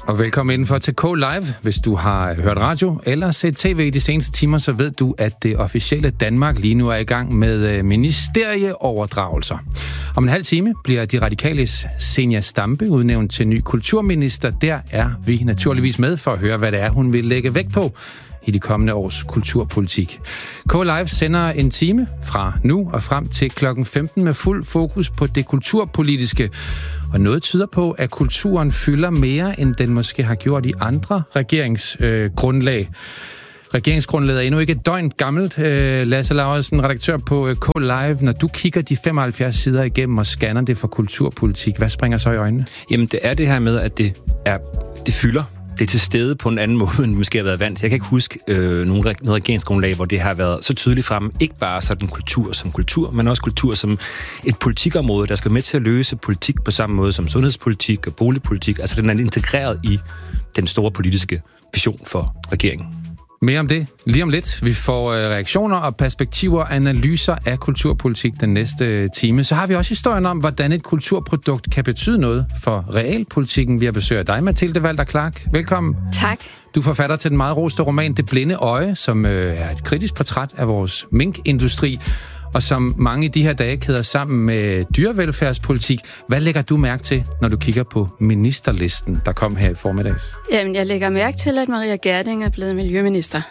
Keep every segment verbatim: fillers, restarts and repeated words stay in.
Og velkommen indenfor til K Live. Hvis du har hørt radio eller set tv i de seneste timer, så ved du, at det officielle Danmark lige nu er i gang med ministerieoverdragelser. Om en halv time bliver de radikales Zenia Stampe udnævnt til ny kulturminister. Der er vi naturligvis med for at høre, hvad det er, hun vil lægge vægt på i de kommende års kulturpolitik. K Live sender en time fra nu og frem til klokken femten med fuld fokus på det kulturpolitiske. Og noget tyder på, at kulturen fylder mere, end den måske har gjort i andre regeringsgrundlag. Øh, Regeringsgrundlaget er endnu ikke et døgn gammelt. Øh, Lasse Lauritsen, redaktør på øh, K Live. Når du kigger de femoghalvfjerds sider igennem og scanner det for kulturpolitik, hvad springer så i øjnene? Jamen, det er det her med, at det, er, det fylder. Det er til stede på en anden måde, end vi måske har været vant til. Jeg kan ikke huske øh, nogen noget regeringsgrundlag, hvor det har været så tydeligt fremme. Ikke bare sådan kultur som kultur, men også kultur som et politikområde, der skal med til at løse politik på samme måde som sundhedspolitik og boligpolitik. Altså den er integreret i den store politiske vision for regeringen. Mere om det lige om lidt. Vi får reaktioner og perspektiver og analyser af kulturpolitik den næste time. Så har vi også historien om, hvordan et kulturprodukt kan betyde noget for realpolitikken. Vi har besøgt dig, Mathilde Walter Clark. Velkommen. Tak. Du er forfatter til den meget roste roman Det Blinde Øje, som er et kritisk portræt af vores minkindustri, og som mange i de her dage kæder sammen med dyrevelfærdspolitik. Hvad lægger du mærke til, når du kigger på ministerlisten, der kom her i formiddags? Jamen, jeg lægger mærke til, at Maria Gjerding er blevet miljøminister.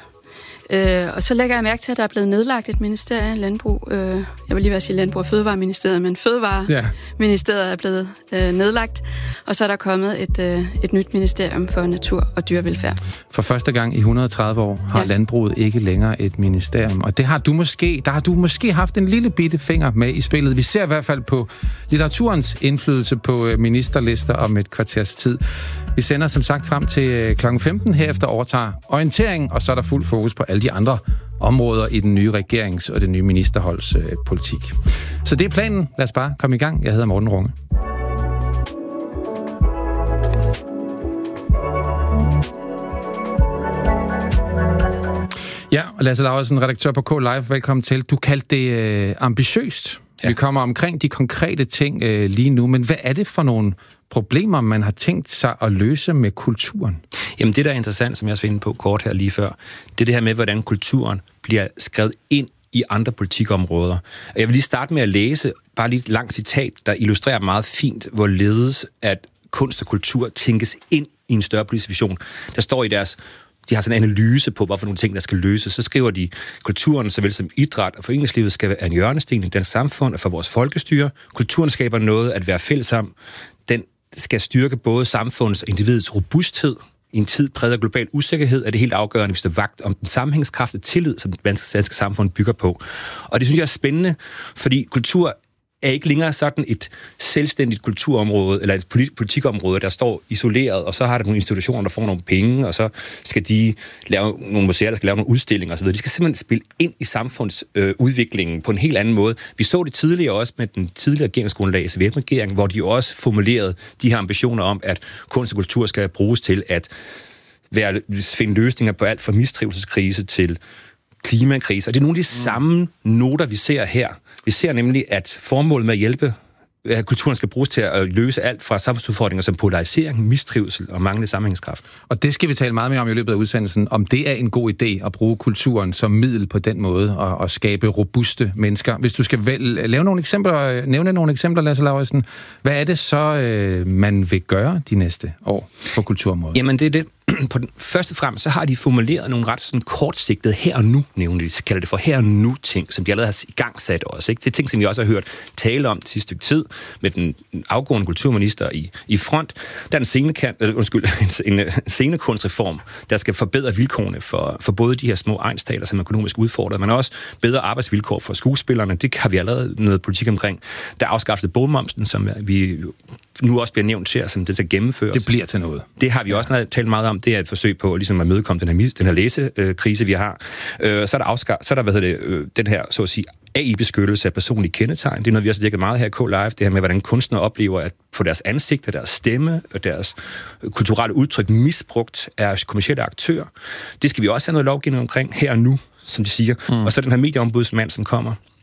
Øh, og så lægger jeg mærke til, at der er blevet nedlagt et ministerie, landbrug. Øh, jeg vil lige være sige landbrug og fødevareministeriet, men fødevareministeriet ja. er blevet øh, nedlagt. Og så er der kommet et, øh, et nyt ministerium for natur og dyrevelfærd. For første gang i et hundrede og tredive år har ja. landbruget ikke længere et ministerium. Og det har du måske, der har du måske haft en lille bitte finger med i spillet. Vi ser i hvert fald på litteraturens indflydelse på ministerlister om et kvarters tid. Vi sender som sagt frem til klokken femten. Herefter overtager orientering, og så er der fuld fokus på alle de andre områder i den nye regerings- og det nye ministerholds øh, politik. Så det er planen. Lad os bare komme i gang. Jeg hedder Morten Runge. Ja, og Lasse Lauritsen, redaktør på K Live. Velkommen til. Du kaldte det øh, ambitiøst. Ja. Vi kommer omkring de konkrete ting øh, lige nu, men hvad er det for nogle problemer, man har tænkt sig at løse med kulturen? Jamen det, der er interessant, som jeg også var inde på kort her lige før, det er det her med, hvordan kulturen bliver skrevet ind i andre politikområder. Og jeg vil lige starte med at læse bare lige et langt citat, der illustrerer meget fint, hvorledes at kunst og kultur tænkes ind i en større politisk vision. Der står i deres De har sådan en analyse på, hvorfor nogle ting, der skal løses. Så skriver de, kulturen, såvel som idræt og foreningslivet, skal være en hjørnesten i dansk samfund og for vores folkestyre. Kulturen skaber noget at være fælles om. Den skal styrke både samfundets og individets robusthed. I en tid præget af global usikkerhed er det helt afgørende, hvis det er vagt om den sammenhængskraft og tillid, som det danske samfund bygger på. Og det synes jeg er spændende, fordi kultur er ikke længere sådan et selvstændigt kulturområde, eller et politikområde, der står isoleret, og så har der nogle institutioner, der får nogle penge, og så skal de lave nogle museer, der skal lave nogle udstillinger osv. De skal simpelthen spille ind i samfundsudviklingen øh, på en helt anden måde. Vi så det tidligere også med den tidligere regeringsgrundlag, S V M-regeringen, hvor de jo også formulerede de her ambitioner om, at kunst og kultur skal bruges til at være, finde løsninger på alt fra mistrivselskrise til klimakrise, og det er nogle af de samme noter, vi ser her. Vi ser nemlig, at formålet med at hjælpe, at kulturen skal bruges til at løse alt fra samfundsudfordringer som polarisering, mistrivsel og manglende sammenhængskraft. Og det skal vi tale meget mere om i løbet af udsendelsen, om det er en god idé at bruge kulturen som middel på den måde og, og skabe robuste mennesker. Hvis du skal vel, lave nogle eksempler, nævne nogle eksempler, Lasse Lauritsen, hvad er det så, øh, man vil gøre de næste år på kulturområdet? Jamen det er det. På den første frem, så har de formuleret nogle ret sådan kortsigtede her og nu, nævner de. Så kalder det for her og nu ting, som de allerede har i gang sat også. Ikke? Det er ting, som vi også har hørt tale om det sidste stykke tid med den afgående kulturminister i, i front. Der er en, scenekan, øh, undskyld, en, en scenekunstreform, der skal forbedre vilkårene for, for både de her små egnsteater, som er økonomisk udfordret, men også bedre arbejdsvilkår for skuespillerne. Det har vi allerede noget politik omkring. Der er afskaffet bogmomsen, som vi nu også bliver nævnt her, som det skal gennemføres. Det bliver til noget. Det har vi også talt meget om. Det er et forsøg på ligesom at mødekomme den her, den her læsekrise, vi har. Øh, så er der, afskar, så er der hvad hedder det, øh, den her, så at sige, A I-beskyttelse af personlige kendetegn. Det er noget, vi også dækket meget her i K Live. Det her med, hvordan kunstnere oplever at få deres ansigt, deres stemme og deres kulturelle udtryk misbrugt af kommercielle aktører. Det skal vi også have noget lovgivning omkring her og nu, som de siger. Mm. Og så den her medieombudsmand, som kommer.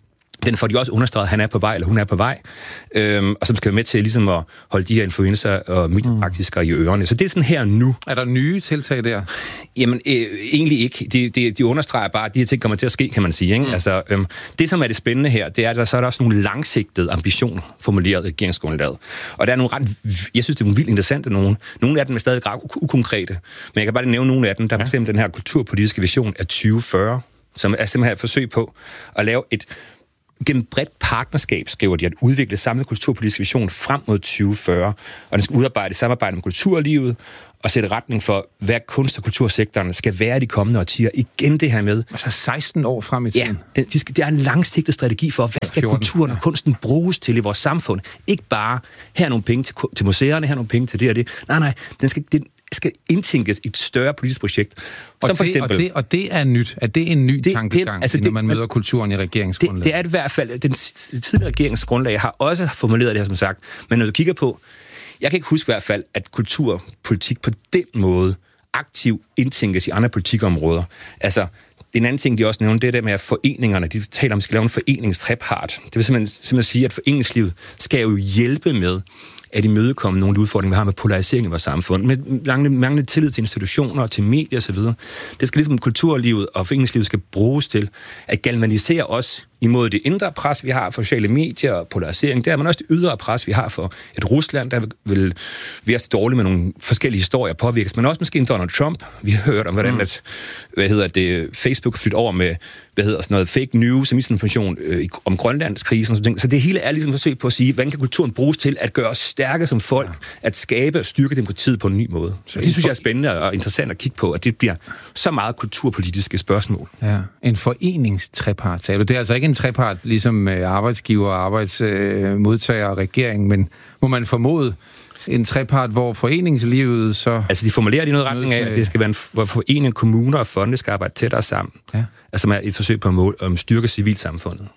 Den får de også understreget, at han er på vej, eller hun er på vej, øhm, og som skal være med til ligesom at holde de her influencer og mediepraktikere i ørerne. Så det er sådan her nu. Er der nye tiltag der? Jamen, øh, egentlig ikke. De, de, de understreger bare, at de her ting kommer til at ske, kan man sige. Ikke? Mm. Altså, øhm, det, som er det spændende her, det er, at der så er der også nogle langsigtede ambitioner formuleret i regeringsgrundlaget. Og der er nogle ret, jeg synes, det er nogle vildt interessante nogle. Nogle af dem er stadig ret ukonkrete, men jeg kan bare nævne nogle af dem. Der er ja. den her kulturpolitiske vision af tyve fyrre, som er simpelthen et forsøg på at lave et gennem bredt partnerskab, skriver de, at udvikle samlet kulturpolitisk vision frem mod tyve fyrre, og den skal udarbejde samarbejde med kulturlivet og sætte retning for, hvad kunst- og kultursektoren skal være de kommende årtier. Igen det her med... Altså seksten år frem i tiden. Ja, det, de skal, det er en langsigtet strategi for, hvad skal fjorten kulturen og kunsten bruges til i vores samfund? Ikke bare, her er nogle penge til, til museerne, her er nogle penge til det og det. Nej, nej, den skal... Den, skal indtænkes i et større politisk projekt. Og, som for det, eksempel, og, det, og det er nyt. Er det en ny det, tankegang, det, altså når man møder kulturen i regeringsgrundlaget? Det, det er i hvert fald, den tidligere regeringsgrundlag har også formuleret det her, som sagt. Men når du kigger på, jeg kan ikke huske i hvert fald, at kulturpolitik på den måde aktivt indtænkes i andre politikområder. Altså, en anden ting, de også nævner, det er det med, at foreningerne, de taler om, at de skal lave en foreningstrepart. Det vil simpelthen, simpelthen sige, at foreningslivet skal jo hjælpe med at imødekomme nogle udfordringer, vi har med polarisering i vores samfund, med manglende, manglende tillid til institutioner, til medier osv. Det skal ligesom kulturlivet og foreningslivet skal bruges til at galvanisere os imod det indre pres, vi har for sociale medier og polarisering. Der er man også det ydre pres, vi har for et Rusland, der vil være så dårligt med nogle forskellige historier påvirkes, men også måske en Donald Trump. Vi har hørt om, hvordan mm. at, hvad hedder det, Facebook flytter over med, hvad hedder sådan noget, fake news og misinformation øh, om Grønlandskrisen og sådan noget. Så det hele er ligesom et forsøg på at sige, hvordan kan kulturen bruges til at gøre os stærke som folk, ja. at skabe og styrke demokratiet på en ny måde. Så det synes jeg er spændende og interessant at kigge på, at det bliver så meget kulturpolitiske spørgsmål. Ja, en foreningstrepart, sagde du. Det er altså ikke en trepart, ligesom arbejdsgiver, arbejdsmodtager og regering, men må man formode en trepart, hvor foreningslivet så... Altså, de formulerer det i noget retning af, at det skal være en, hvor forening, kommuner og fonde skal arbejde tættere sammen. Ja. Altså, med et forsøg på at måle om styrke civilsamfundet.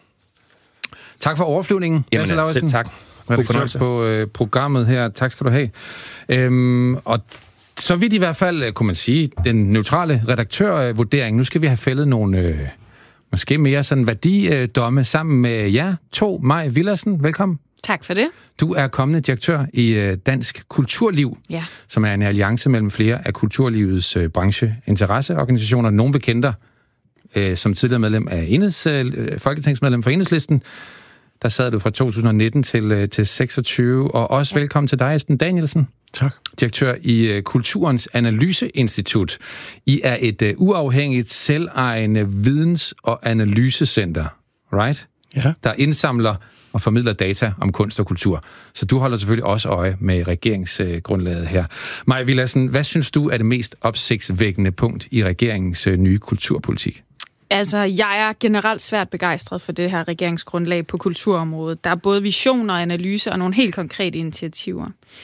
Tak for overflyvningen. Jamen, selv tak. God fornøjelse på øh, programmet her. Tak skal du have. Øhm, og så vidt i hvert fald, kunne man sige, den neutrale redaktørvurdering. Nu skal vi have fældet nogle... Øh, Måske mere sådan værdidomme sammen med jer to. Maj Villadsen, velkommen. Tak for det. Du er kommende direktør i Dansk Kulturliv, ja. som er en alliance mellem flere af kulturlivets brancheinteresseorganisationer. Nogle vil kende dig som tidligere medlem af Enheds, folketingsmedlem for Enhedslisten. Der sad du fra to tusind nitten til, til seksogtyve. Og også ja. velkommen til dig, Esben Danielsen. Tak. Direktør i Kulturens Analyseinstitut. I er et uh, uafhængigt, selvejende videns- og analysecenter, right? Ja. Der indsamler og formidler data om kunst og kultur. Så du holder selvfølgelig også øje med regeringsgrundlaget her. Maj Villadsen, hvad synes du er det mest opsigtsvækkende punkt i regeringens uh, nye kulturpolitik? Altså, jeg er generelt svært begejstret for det her regeringsgrundlag på kulturområdet. Der er både visioner og analyse og nogle helt konkrete initiativer.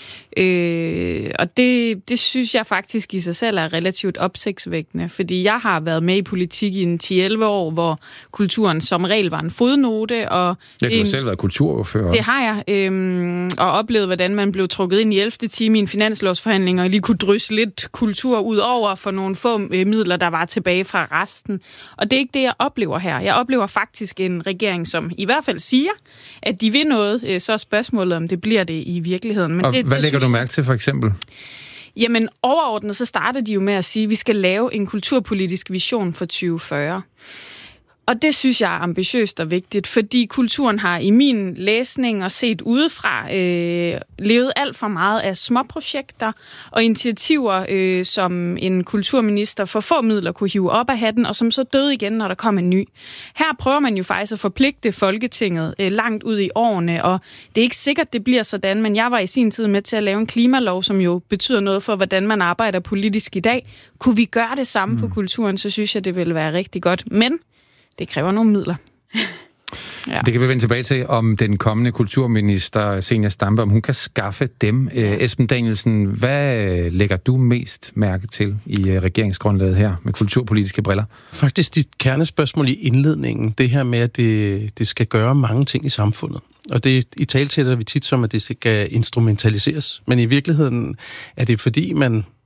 Øh, og det, det synes jeg faktisk i sig selv er relativt opsigtsvækkende, fordi jeg har været med i politik i en ti til elleve år, hvor kulturen som regel var en fodnote. Og ja, du har selv været kulturordfører. Det har jeg, øh, og oplevet, hvordan man blev trukket ind i ellevte time i en finanslovsforhandling, og lige kunne drysse lidt kultur ud over for nogle få midler, der var tilbage fra resten. Og det er ikke det, jeg oplever her. Jeg oplever faktisk en regering, som i hvert fald siger, at de vil noget. Så er spørgsmålet, om det bliver det i virkeligheden. Men og det, hvad det, lægger du mærke til, for eksempel? Jamen, overordnet så starter de jo med at sige, at vi skal lave en kulturpolitisk vision for tyve fyrre. Og det synes jeg er ambitiøst og vigtigt, fordi kulturen har i min læsning og set udefra øh, levet alt for meget af småprojekter og initiativer, øh, som en kulturminister for få midler kunne hive op af hatten, og som så døde igen, når der kom en ny. Her prøver man jo faktisk at forpligte Folketinget øh, langt ud i årene, og det er ikke sikkert, det bliver sådan, men jeg var i sin tid med til at lave en klimalov, som jo betyder noget for, hvordan man arbejder politisk i dag. Kunne vi gøre det samme mm. på kulturen, så synes jeg, det ville være rigtig godt. Men det kræver nogle midler. Ja. Det kan vi vende tilbage til, om den kommende kulturminister, Zenia Stampe, om hun kan skaffe dem. Ja. Esben Danielsen, hvad lægger du mest mærke til i regeringsgrundlaget her med kulturpolitiske briller? Faktisk dit kernespørgsmål i indledningen, det her med, at det, det skal gøre mange ting i samfundet. Og det i talesætter vi tit som, at det skal instrumentaliseres. Men i virkeligheden er det, fordi man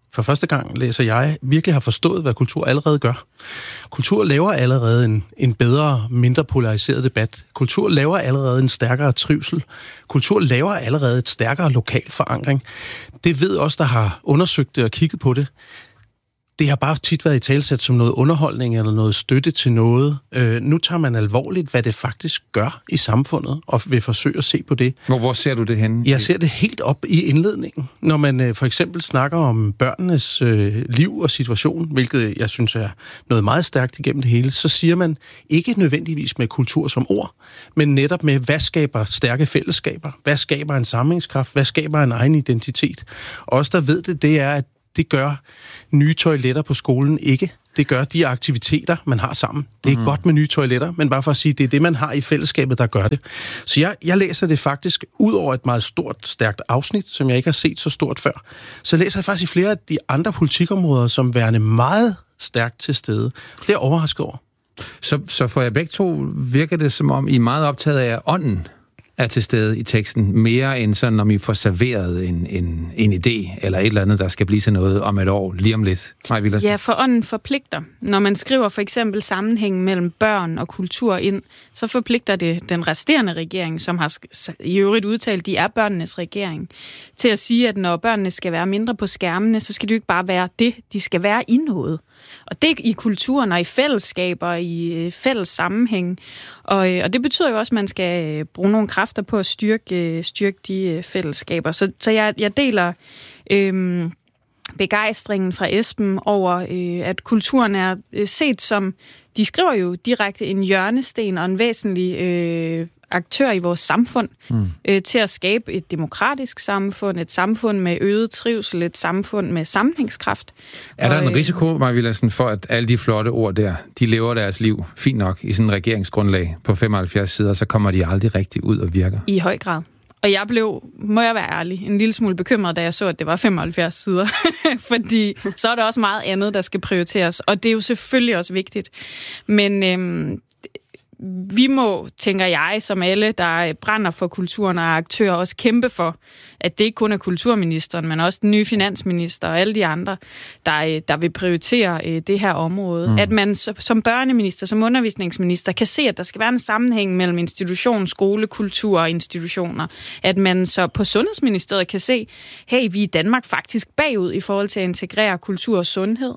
for første gang læser jeg, virkelig har forstået, hvad kultur allerede gør. Kultur laver allerede en, en bedre, mindre polariseret debat. Kultur laver allerede en stærkere trivsel. Kultur laver allerede et stærkere lokal forankring. Det ved os, der har undersøgt det og kigget på det. Det har bare tit været i talsæt som noget underholdning eller noget støtte til noget. Øh, nu tager man alvorligt, hvad det faktisk gør i samfundet, og vil forsøge at se på det. Hvor, hvor ser du det henne? Jeg ser det helt op i indledningen. Når man øh, for eksempel snakker om børnenes øh, liv og situation, hvilket jeg synes er noget meget stærkt igennem det hele, så siger man ikke nødvendigvis med kultur som ord, men netop med, hvad skaber stærke fællesskaber? Hvad skaber en samlingskraft? Hvad skaber en egen identitet? Og os, der ved det, det er, at det gør nye toiletter på skolen ikke. Det gør de aktiviteter, man har sammen. Det er mm. godt med nye toiletter, men bare for at sige, det er det, man har i fællesskabet, der gør det. Så jeg, jeg læser det faktisk ud over et meget stort, stærkt afsnit, som jeg ikke har set så stort før. Så læser jeg faktisk i flere af de andre politikområder, som værende meget stærkt til stede. Det er jeg overrasket over. Så, så for jer begge to virker det, som om I er meget optaget af ånden er til stede i teksten, mere end sådan, om I får serveret en, en, en idé, eller et eller andet, der skal blive til noget om et år, lige om lidt. Maja Villadsen. Ja, for ånden forpligter. Når man skriver for eksempel sammenhængen mellem børn og kultur ind, så forpligter det den resterende regering, som har i øvrigt udtalt, de er børnenes regering, til at sige, at når børnene skal være mindre på skærmene, så skal de jo ikke bare være det, de skal være i noget. Og det i kulturen og i fællesskaber, i fælles sammenhæng. Og, og det betyder jo også, at man skal bruge nogle kræfter på at styrke, styrke de fællesskaber. Så, så jeg, jeg deler øhm, begejstringen fra Esben over, øh, at kulturen er set som, de skriver jo direkte, en hjørnesten og en væsentlig øh, aktør i vores samfund, mm. øh, til at skabe et demokratisk samfund, et samfund med øget trivsel, et samfund med sammenhængskraft. Er der en risiko, Maja Villadsen, for at alle de flotte ord der, de lever deres liv fint nok i sådan en regeringsgrundlag på femoghalvfjerds sider, så kommer de aldrig rigtig ud og virker? I høj grad. Og jeg blev, må jeg være ærlig, en lille smule bekymret, da jeg så, at det var femoghalvfjerds sider. Fordi så er der også meget andet, der skal prioriteres. Og det er jo selvfølgelig også vigtigt. Men øhm, vi må, tænker jeg, som alle, der brænder for kulturen og aktører, også kæmpe for, at det ikke kun er kulturministeren, men også den nye finansminister og alle de andre, der, der vil prioritere det her område. Mm. At man som børneminister, som undervisningsminister, kan se, at der skal være en sammenhæng mellem institution, skole, kultur og institutioner. At man så på Sundhedsministeriet kan se, hey, vi er i Danmark faktisk bagud i forhold til at integrere kultur og sundhed.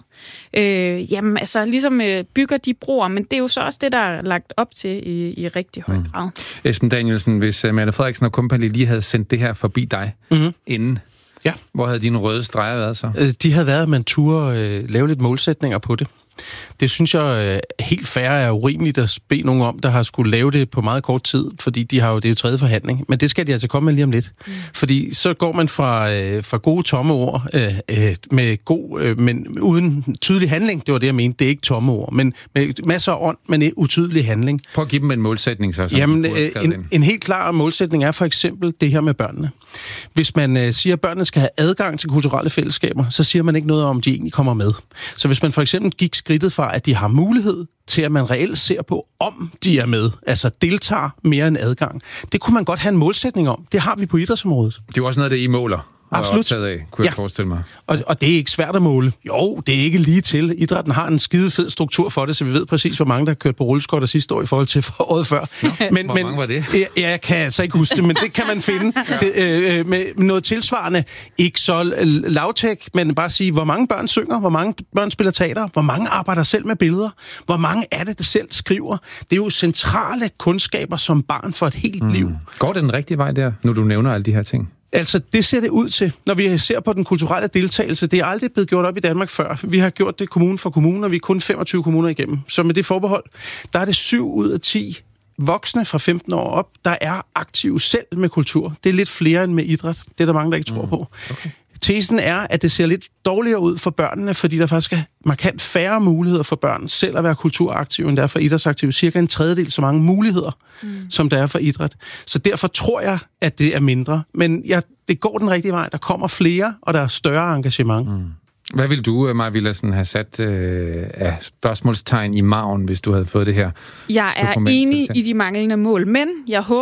Øh, jamen, altså, ligesom øh, bygger de broer, men det er jo så også det, der er lagt op til i, i rigtig høj grad. Mm. Esben Danielsen, hvis uh, Mette Frederiksen og kompagni lige havde sendt det her forbi dig mm-hmm. inden, ja. Hvor havde dine røde streger været så? De havde været, at man turde øh, lave lidt målsætninger på det. Det synes jeg øh, helt fair er urimeligt at bede nogen om, der har skulle lave det på meget kort tid, fordi de har jo, det er jo tredje forhandling. Men det skal de altså komme med lige om lidt. Mm. Fordi så går man fra, øh, fra gode tomme ord øh, øh, med god, øh, men uden tydelig handling. Det var det, jeg mente. Det er ikke tomme ord, men med masser af ånd, men utydelig handling. Prøv at give dem en målsætning så. Som Jamen, øh, en, en helt klar målsætning er for eksempel det her med børnene. Hvis man øh, siger, at børnene skal have adgang til kulturelle fællesskaber, så siger man ikke noget om, de egentlig kommer med. Så hvis man for eksempel gik skridtet fra, at de har mulighed til, at man reelt ser på, om de er med, altså deltager mere end adgang. Det kunne man godt have en målsætning om. Det har vi på idrætsområdet. Det er jo også noget, det I måler. Absolut. Af, kunne jeg ja. forestille mig. Og, og det er ikke svært at måle. Jo, det er ikke lige til. Idrætten har en skide fed struktur for det, så vi ved præcis, hvor mange, der har kørt på rulleskøjter sidste år i forhold til for året før. Nå, men, hvor men, mange var det? Jeg, jeg kan altså ikke huske det, men det kan man finde. ja. det, øh, med noget tilsvarende. Ikke så lavtæk, men bare sige, hvor mange børn synger, hvor mange børn spiller teater, hvor mange arbejder selv med billeder, hvor mange er det, der selv skriver. Det er jo centrale kundskaber som barn for et helt mm. liv. Går det den rigtige vej der, når du nævner alle de her ting? Altså, det ser det ud til, når vi ser på den kulturelle deltagelse. Det er aldrig blevet gjort op i Danmark før. Vi har gjort det kommune for kommune, og vi er kun femogtyve kommuner igennem. Så med det forbehold, der er det syv ud af ti voksne fra femten år op, der er aktive selv med kultur. Det er lidt flere end med idræt. Det er der mange, der ikke tror mm. på. Okay. Tesen er, at det ser lidt dårligere ud for børnene, fordi der faktisk er markant færre muligheder for børn selv at være kulturaktive, end der er for idrætsaktive. Cirka en tredjedel så mange muligheder, mm. som der er for idræt. Så derfor tror jeg, at det er mindre. Men ja, det går den rigtige vej. Der kommer flere, og der er større engagement. Mm. Hvad vil du, Maja Villadsen, have sat øh, af spørgsmålstegn i maven, hvis du havde fået det her? Jeg er enig i de manglende mål, men jeg håber,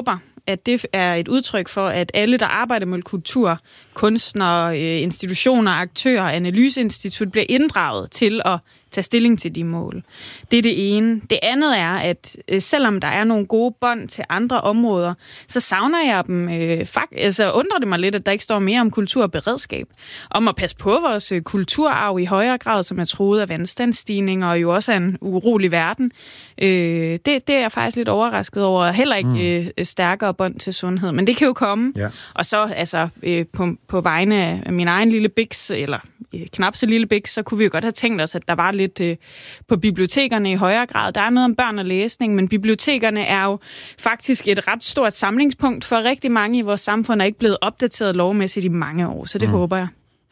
at det er et udtryk for, at alle, der arbejder med kultur, kunstnere, institutioner, aktører, analyseinstitut, bliver inddraget til at tage stilling til de mål. Det er det ene. Det andet er, at selvom der er nogle gode bånd til andre områder, så savner jeg dem. Øh, fakt, altså undrer det mig lidt, at der ikke står mere om kultur og beredskab. Om at passe på vores kulturarv i højere grad, som er truet af vandstandsstigninger og jo også er en urolig verden. Øh, det, det er jeg faktisk lidt overrasket over. Heller ikke mm. øh, stærkere bånd til sundhed, men det kan jo komme. Ja. Og så altså øh, på, på vegne af min egen lille biks, eller øh, knap så lille biks, så kunne vi jo godt have tænkt os, at der var lidt øh, på bibliotekerne i højere grad. Der er noget om børn og læsning, men bibliotekerne er jo faktisk et ret stort samlingspunkt for rigtig mange i vores samfund, er ikke blevet opdateret lovmæssigt i mange år, så det mm. håber jeg.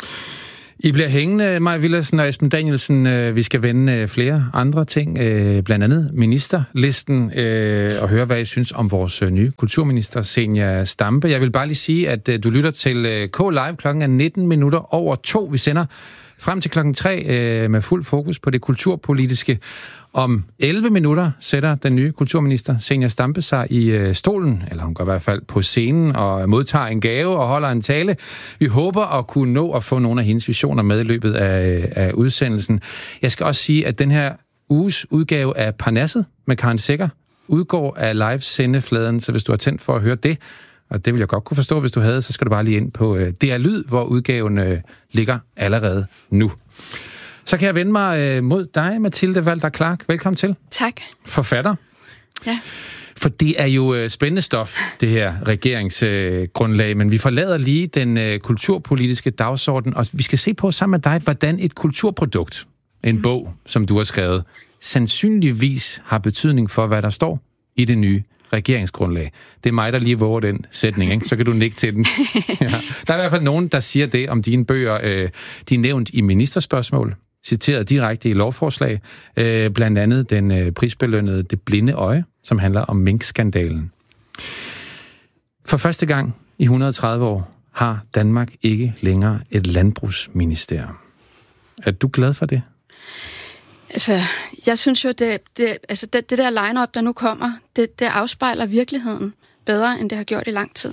I bliver hængende, Mai Villadsen og Esben Danielsen. Vi skal vende flere andre ting, blandt andet ministerlisten, og høre, hvad I synes om vores nye kulturminister, Zenia Stampe. Jeg vil bare lige sige, at du lytter til K Live. Klokken er nitten minutter over to. Vi sender frem til klokken tre med fuld fokus på det kulturpolitiske. Om elleve minutter sætter den nye kulturminister, Zenia Stampe, sig i stolen, eller hun går i hvert fald på scenen og modtager en gave og holder en tale. Vi håber at kunne nå at få nogle af hendes visioner med i løbet af, af udsendelsen. Jeg skal også sige, at den her uges udgave af Parnasset med Karen Secher udgår af live-sendefladen, så hvis du har tændt for at høre det, og det vil jeg godt kunne forstå, hvis du havde, så skal du bare lige ind på D R Lyd, hvor udgaven øh, ligger allerede nu. Så kan jeg vende mig øh, mod dig, Mathilde Walter Clark. Velkommen til. Tak. Forfatter. Ja. For det er jo øh, spændende stof, det her regeringsgrundlag, øh, men vi forlader lige den øh, kulturpolitiske dagsorden, og vi skal se på sammen med dig, hvordan et kulturprodukt, en mm. bog, som du har skrevet, sandsynligvis har betydning for, hvad der står i det nye regeringsgrundlag. Det er mig, der lige våger den sætning, ikke? Så kan du nikke til den. Ja. Der er i hvert fald nogen, der siger det om dine bøger. Øh, de er nævnt i ministerspørgsmål, citeret direkte i lovforslag, øh, blandt andet den øh, prisbelønnede Det blinde øje, som handler om minkskandalen. For første gang i et hundrede og tredive år har Danmark ikke længere et landbrugsministerium. Er du glad for det? Altså, jeg synes jo, det, det, altså det, det der line-up, der nu kommer, det, det afspejler virkeligheden bedre, end det har gjort i lang tid.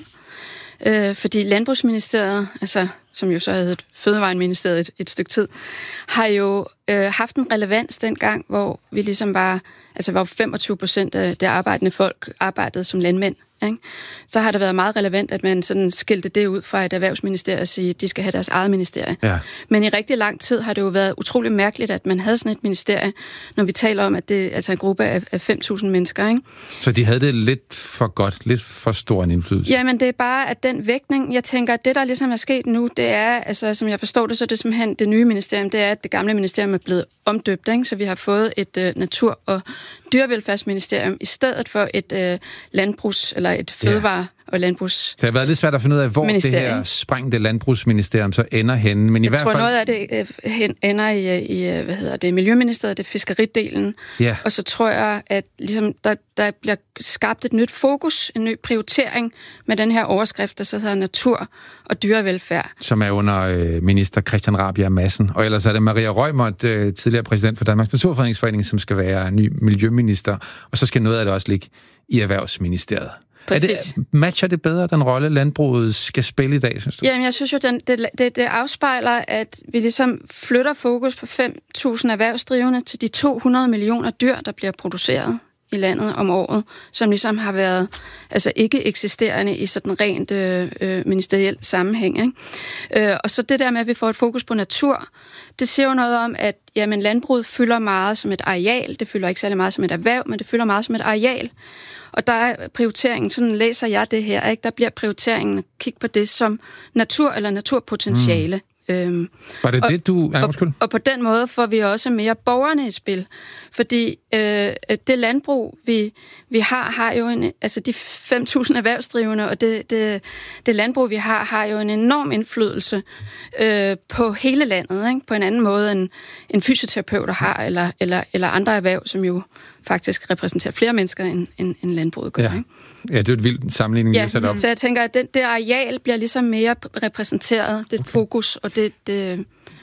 Øh, fordi Landbrugsministeriet, altså, som jo så havde et Fødevareministeriet et, et stykke tid, har jo øh, haft en relevans dengang, hvor vi ligesom var, altså hvor femogtyve procent af det arbejdende folk arbejdede som landmænd. Ikke? Så har det været meget relevant, at man sådan skilte det ud fra et erhvervsministerium og sige, at de skal have deres eget ministerie. Ja. Men i rigtig lang tid har det jo været utrolig mærkeligt, at man havde sådan et ministerie, når vi taler om, at det er altså en gruppe af, af fem tusind mennesker. Ikke? Så de havde det lidt for godt, lidt for stor en indflydelse? Jamen, det er bare, at den vægtning, jeg tænker, at det, der ligesom er sket nu, det er, altså som jeg forstår det, så er det simpelthen det nye ministerium, det er, at det gamle ministerium er blevet omdøbt, ikke? Så vi har fået et uh, natur- og dyrevelfærdsministerium i stedet for et uh, landbrugs- eller et fødevare- og landbrugs. Det har været lidt svært at finde ud af, hvor det her sprængte landbrugsministerium så ender henne. Men i jeg hvert tror, fald noget af det uh, hen, ender i, i hvad hedder det, Miljøministeriet, det er fiskeridelen. Ja. Og så tror jeg, at ligesom, der, der bliver skabt et nyt fokus, en ny prioritering med den her overskrift, der så hedder natur og dyrevelfærd. Som er under øh, minister Christian Rabjerg Madsen. Og ellers er det Maria Reumert, øh, tidligere præsident for Danmarks Naturfredningsforening, som skal være ny miljøminister. Og så skal noget af det også ligge i Erhvervsministeriet. Er det, matcher det bedre, den rolle landbruget skal spille i dag, synes du? Jamen, jeg synes jo, den, det, det, det afspejler, at vi ligesom flytter fokus på fem tusind erhvervsdrivende til de to hundrede millioner dyr, der bliver produceret i landet om året, som ligesom har været altså ikke eksisterende i sådan rent øh, ministeriel sammenhæng. Ikke? Øh, og så det der med, at vi får et fokus på natur, det siger jo noget om, at jamen, landbruget fylder meget som et areal. Det fylder ikke særlig meget som et erhverv, men det fylder meget som et areal. Og der er prioriteringen, sådan læser jeg det her, ikke? Der bliver prioriteringen at kigge på det som natur eller naturpotentiale. Mm. Øhm, Var det og, det, du... Ja, og, og på den måde får vi også mere borgerne i spil. Fordi øh, det landbrug, vi, vi har, har jo en... Altså de fem tusind erhvervsdrivende, og det, det, det landbrug, vi har, har jo en enorm indflydelse øh, på hele landet, ikke? På en anden måde, end, end fysioterapeuter har, eller, eller, eller andre erhverv, som jo faktisk repræsenterer flere mennesker, end, end, end landbruget gør. Ja. Ikke? Ja, det er et vildt sammenligning, vi har sat op. Så jeg tænker, at det, det areal bliver ligesom mere repræsenteret, det fokus, og det... det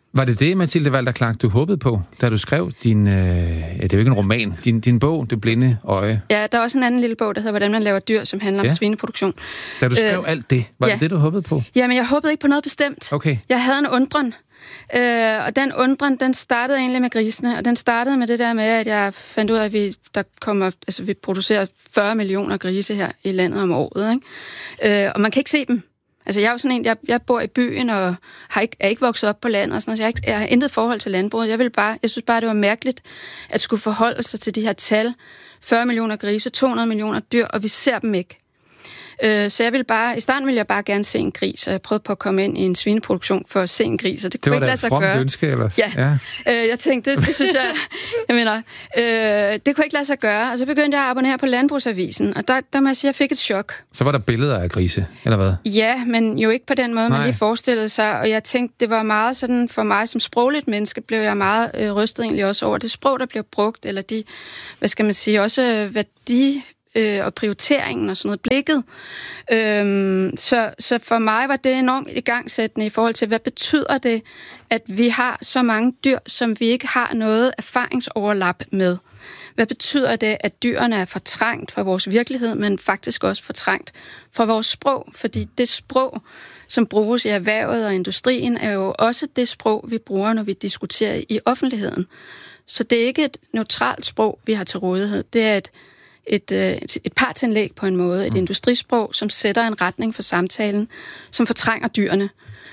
Var det det, Mathilde Walter Clark, du håbede på, da du skrev din, øh, ja, det er jo ikke en roman, din, din bog, Det blinde øje? Ja, der er også en anden lille bog, der hedder Hvordan man laver dyr, som handler ja. om svineproduktion. Da du skrev øh, alt det, var ja. det det, du håbede på? Jamen, jeg håbede ikke på noget bestemt. Okay. Jeg havde en undren. Øh, og den undren, den startede egentlig med grisene, og den startede med det der med, at jeg fandt ud af, at vi, der kommer, altså, vi producerer fyrre millioner grise her i landet om året, ikke? Øh, og man kan ikke se dem. Altså, jeg er jo sådan en, jeg, jeg bor i byen, og har ikke, er ikke vokset op på landet, og sådan noget, så jeg, ikke, jeg har intet forhold til landbruget. Jeg, vil bare, jeg synes bare, det var mærkeligt, at skulle forholde sig til de her tal. fyrre millioner grise, to hundrede millioner dyr, og vi ser dem ikke. Øh, så jeg ville bare, i starten ville jeg bare gerne se en gris, og jeg prøvede på at komme ind i en svineproduktion for at se en gris, og det, det kunne ikke lade sig gøre. Det var da et fromt ønske, ellers. Ja, ja. Øh, jeg tænkte, det, det synes jeg, jeg mener, øh, det kunne ikke lade sig gøre, og så begyndte jeg at abonnere på Landbrugsavisen, og der, der må jeg sige, at jeg fik et chok. Så var der billeder af grise, eller hvad? Ja, men jo ikke på den måde, Nej. man lige forestillede sig, og jeg tænkte, det var meget sådan, for mig som sprogligt menneske, blev jeg meget øh, rystet egentlig også over det sprog, der blev brugt, eller de, hvad skal man sige, også værdi, Øh, og prioriteringen og sådan noget, blikket. Øhm, så, så for mig var det enormt igangsættende i forhold til, hvad betyder det, at vi har så mange dyr, som vi ikke har noget erfaringsoverlap med? Hvad betyder det, at dyrene er fortrængt fra vores virkelighed, men faktisk også fortrængt fra vores sprog? Fordi det sprog, som bruges i erhvervet og industrien, er jo også det sprog, vi bruger, når vi diskuterer i offentligheden. Så det er ikke et neutralt sprog, vi har til rådighed. Det er et Et, et, et partsindlæg på en måde, et mm. industrisprog, som sætter en retning for samtalen, som fortrænger dyrene.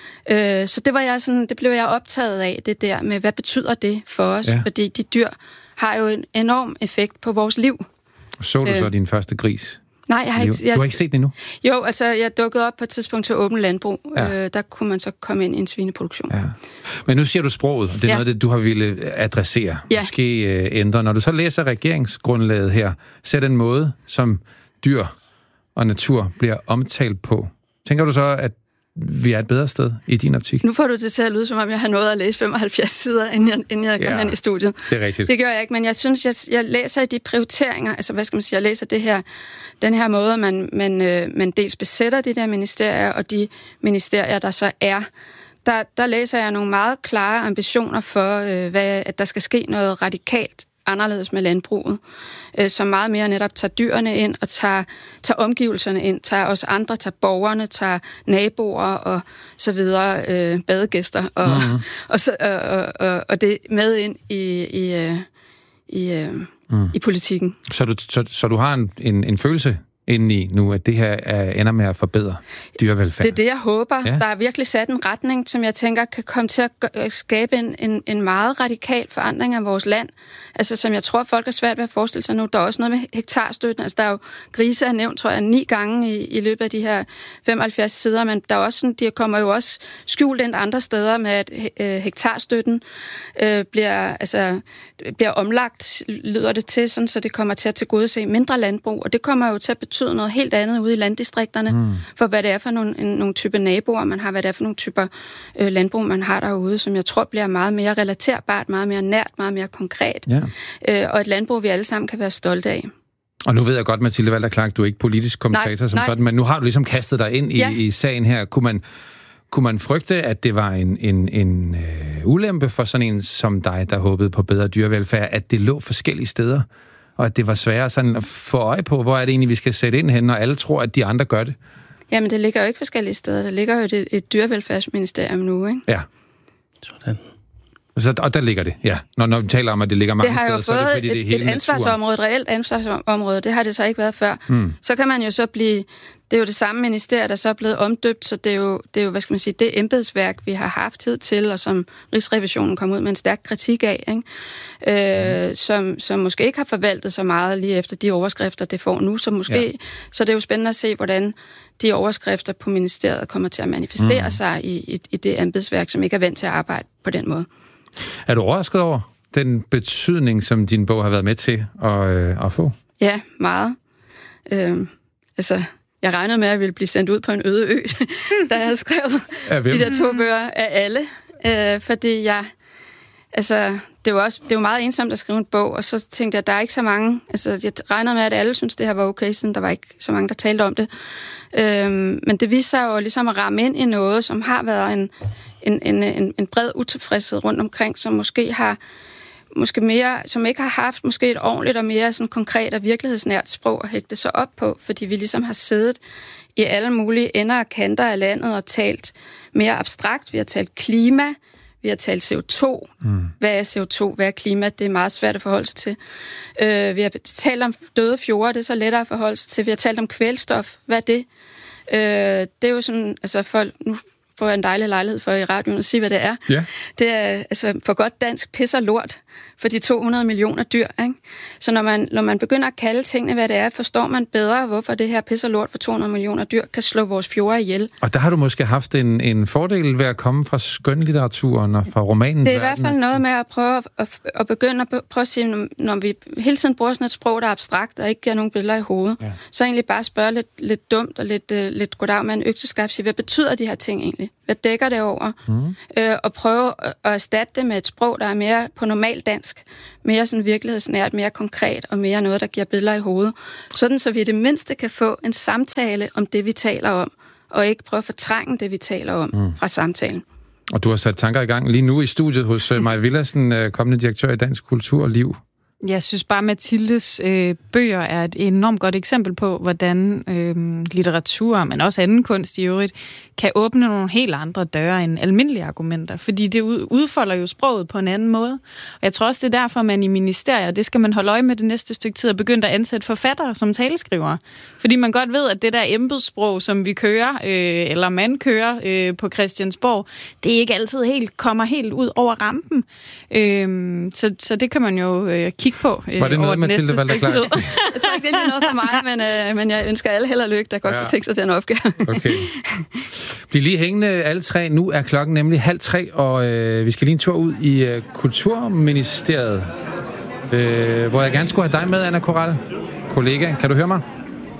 Øh, så det var jeg sådan, det blev jeg optaget af, det der med, hvad betyder det for os? Ja. Fordi de dyr har jo en enorm effekt på vores liv. Så du øh, så din første gris? Nej, jeg har ikke... Jeg, du har ikke set det endnu? Jo, altså jeg dukkede op på et tidspunkt til Åben Landbrug. Ja. Øh, der kunne man så komme ind i en svineproduktion. Ja. Men nu siger du sproget, og det er ja. noget, det du har ville adressere. Ja. Måske øh, ændre. Når du så læser regeringsgrundlaget her, ser den måde, som dyr og natur bliver omtalt på. Tænker du så, at vi er et bedre sted i din optik? Nu får du det til at lyde, som om jeg har nået at læse femoghalvfjerds sider, inden jeg, inden jeg ja, kom hen i studiet. Det er rigtigt. Det gør jeg ikke, men jeg synes, jeg, jeg læser de prioriteringer, altså hvad skal man sige, jeg læser det her, den her måde, man, man, øh, man dels besætter de der ministerier, og de ministerier, der så er. Der, der læser jeg nogle meget klare ambitioner for, øh, hvad, at der skal ske noget radikalt anderledes med landbruget, øh, som meget mere netop tager dyrene ind og tager, tager omgivelserne ind, tager os andre, tager borgerne, tager naboer og så videre, øh, badegæster og, mm-hmm. og, så, og, og, og det med ind i, i, øh, i, øh, mm. i politikken. Så du, så, så du har en, en, en følelse indeni nu, at det her er, ender med at forbedre dyrevelfærd? Det er det, jeg håber. Ja. Der er virkelig sat en retning, som jeg tænker kan komme til at skabe en, en, en meget radikal forandring af vores land. Altså, som jeg tror, folk er svært ved at forestille sig nu. Der er også noget med hektarstøtten. Altså, der er jo grise er nævnt, tror jeg, ni gange i, i løbet af de her femoghalvfjerds sider, men der er også sådan, de kommer jo også skjult ind andre steder med, at øh, hektarstøtten øh, bliver, altså, bliver omlagt, lyder det til, sådan, så det kommer til at tilgodese mindre landbrug, og det kommer jo til at betyde noget helt andet ude i landdistrikterne, mm. for hvad det er for nogle, en, nogle typer naboer, man har, hvad det er for nogle typer øh, landbrug, man har derude, som jeg tror bliver meget mere relaterbart, meget mere nært, meget mere konkret, ja. øh, og et landbrug, vi alle sammen kan være stolte af. Og nu ved jeg godt, Mathilde Walter Clark, du er ikke politisk kommentator nej, som nej. sådan, men nu har du ligesom kastet dig ind i, ja. i sagen her. Kunne man, kunne man frygte, at det var en, en, en øh, ulempe for sådan en som dig, der håbede på bedre dyrevelfærd, at det lå forskellige steder? Og at det var sværere sådan at få øje på, hvor er det egentlig, vi skal sætte ind hen, når alle tror, at de andre gør det? Jamen, det ligger jo ikke forskellige steder. Der ligger jo et, et dyrevelfærdsministerium nu, ikke? Ja. Sådan. Så, og der ligger det, ja. Når, når vi taler om, at det ligger mange steder, så er det fordi, et, det er hele et ansvarsområde, et reelt ansvarsområde. Det har det så ikke været før. Mm. Så kan man jo så blive... Det er jo det samme ministerium, der så er blevet omdøbt, så det er jo, det er jo hvad skal man sige, det embedsværk, vi har haft hidtil, og som Rigsrevisionen kom ud med en stærk kritik af, ikke? Øh, mm. som, som måske ikke har forvaltet så meget lige efter de overskrifter, det får nu. Så måske, ja. Så det er jo spændende at se, hvordan de overskrifter på ministeriet kommer til at manifestere mm. sig i, i, i det embedsværk, som ikke er vant til at arbejde på den måde. Er du overrasket over den betydning, som din bog har været med til at, øh, at få? Ja, meget. Øh, altså... Jeg regnede med, at jeg ville blive sendt ud på en øde ø, da jeg havde skrevet de der to bøger af alle. Øh, fordi jeg, altså, det er jo også det er jo meget ensomt at skrive en bog, og så tænkte jeg, at der er ikke så mange, altså jeg regnede med, at alle synes det her var okay, siden der var ikke så mange, der talte om det. Øhm, men det viste sig jo ligesom at ramme ind i noget, som har været en, en, en, en, en bred utilfredshed rundt omkring, som måske har måske mere, som ikke har haft måske et ordentligt og mere sådan konkret og virkelighedsnært sprog at hægte sig op på, fordi vi ligesom har siddet i alle mulige ender og kanter af landet og talt mere abstrakt. Vi har talt klima, vi har talt C O to. Mm. Hvad er C O to? Hvad er klima? Det er meget svært at forholde sig til. Uh, vi har talt om døde fjorde, det er så lettere at forholde sig til. Vi har talt om kvælstof. Hvad er det? Uh, det er jo sådan, altså folk... Nu får jeg en dejlig lejlighed for i radioen at sige, hvad det er. Yeah. Det er altså for godt dansk pis og lort for de to hundrede millioner dyr. Ikke? Så når man, når man begynder at kalde tingene, hvad det er, forstår man bedre, hvorfor det her pis og lort for to hundrede millioner dyr kan slå vores fjorde ihjel. Og der har du måske haft en, en fordel ved at komme fra skønlitteraturen og fra romanens Det er verden. i hvert fald noget med at prøve at, at, at begynde at prøve at sige, når, når vi hele tiden bruger sådan et sprog, der er abstrakt og ikke giver nogen billeder i hovedet, ja. Så egentlig bare spørge lidt, lidt dumt og lidt, uh, lidt goddag med en økseskab, sige, hvad betyder de her ting egentlig? Hvad dækker det over? Mm. Øh, og prøve at erstatte det med et sprog, der er mere på normal dansk, mere sådan virkelighedsnært, mere konkret og mere noget, der giver billeder i hovedet. Sådan, så vi i det mindste kan få en samtale om det, vi taler om, og ikke prøve at fortrænge det, vi taler om mm. fra samtalen. Og du har sat tanker i gang lige nu i studiet hos Maja Villadsen, kommende direktør i Dansk Kultur og Liv. Jeg synes bare, Mathildes øh, bøger er et enormt godt eksempel på, hvordan øh, litteratur, men også anden kunst i øvrigt, kan åbne nogle helt andre døre end almindelige argumenter. Fordi det udfolder jo sproget på en anden måde. Og jeg tror også, det er derfor, man i ministerier, det skal man holde øje med det næste stykke tid, og begynde at ansætte forfattere som taleskrivere. Fordi man godt ved, at det der embedssprog, som vi kører, øh, eller man kører øh, på Christiansborg, det ikke altid helt kommer helt ud over rampen. Øh, så, så det kan man jo øh, kigge på øh, Var det noget, Mathilde valgte klar? Jeg tror ikke, det er noget for mig, men, øh, men jeg ønsker alle held og lykke, der godt ja. Kunne tænke sig den opgave. Okay. Bliv lige hængende alle tre. Nu er klokken nemlig halv tre, og øh, vi skal lige en tur ud i øh, Kulturministeriet, øh, hvor jeg gerne skulle have dig med, Anna Korall. Kollega, kan du høre mig?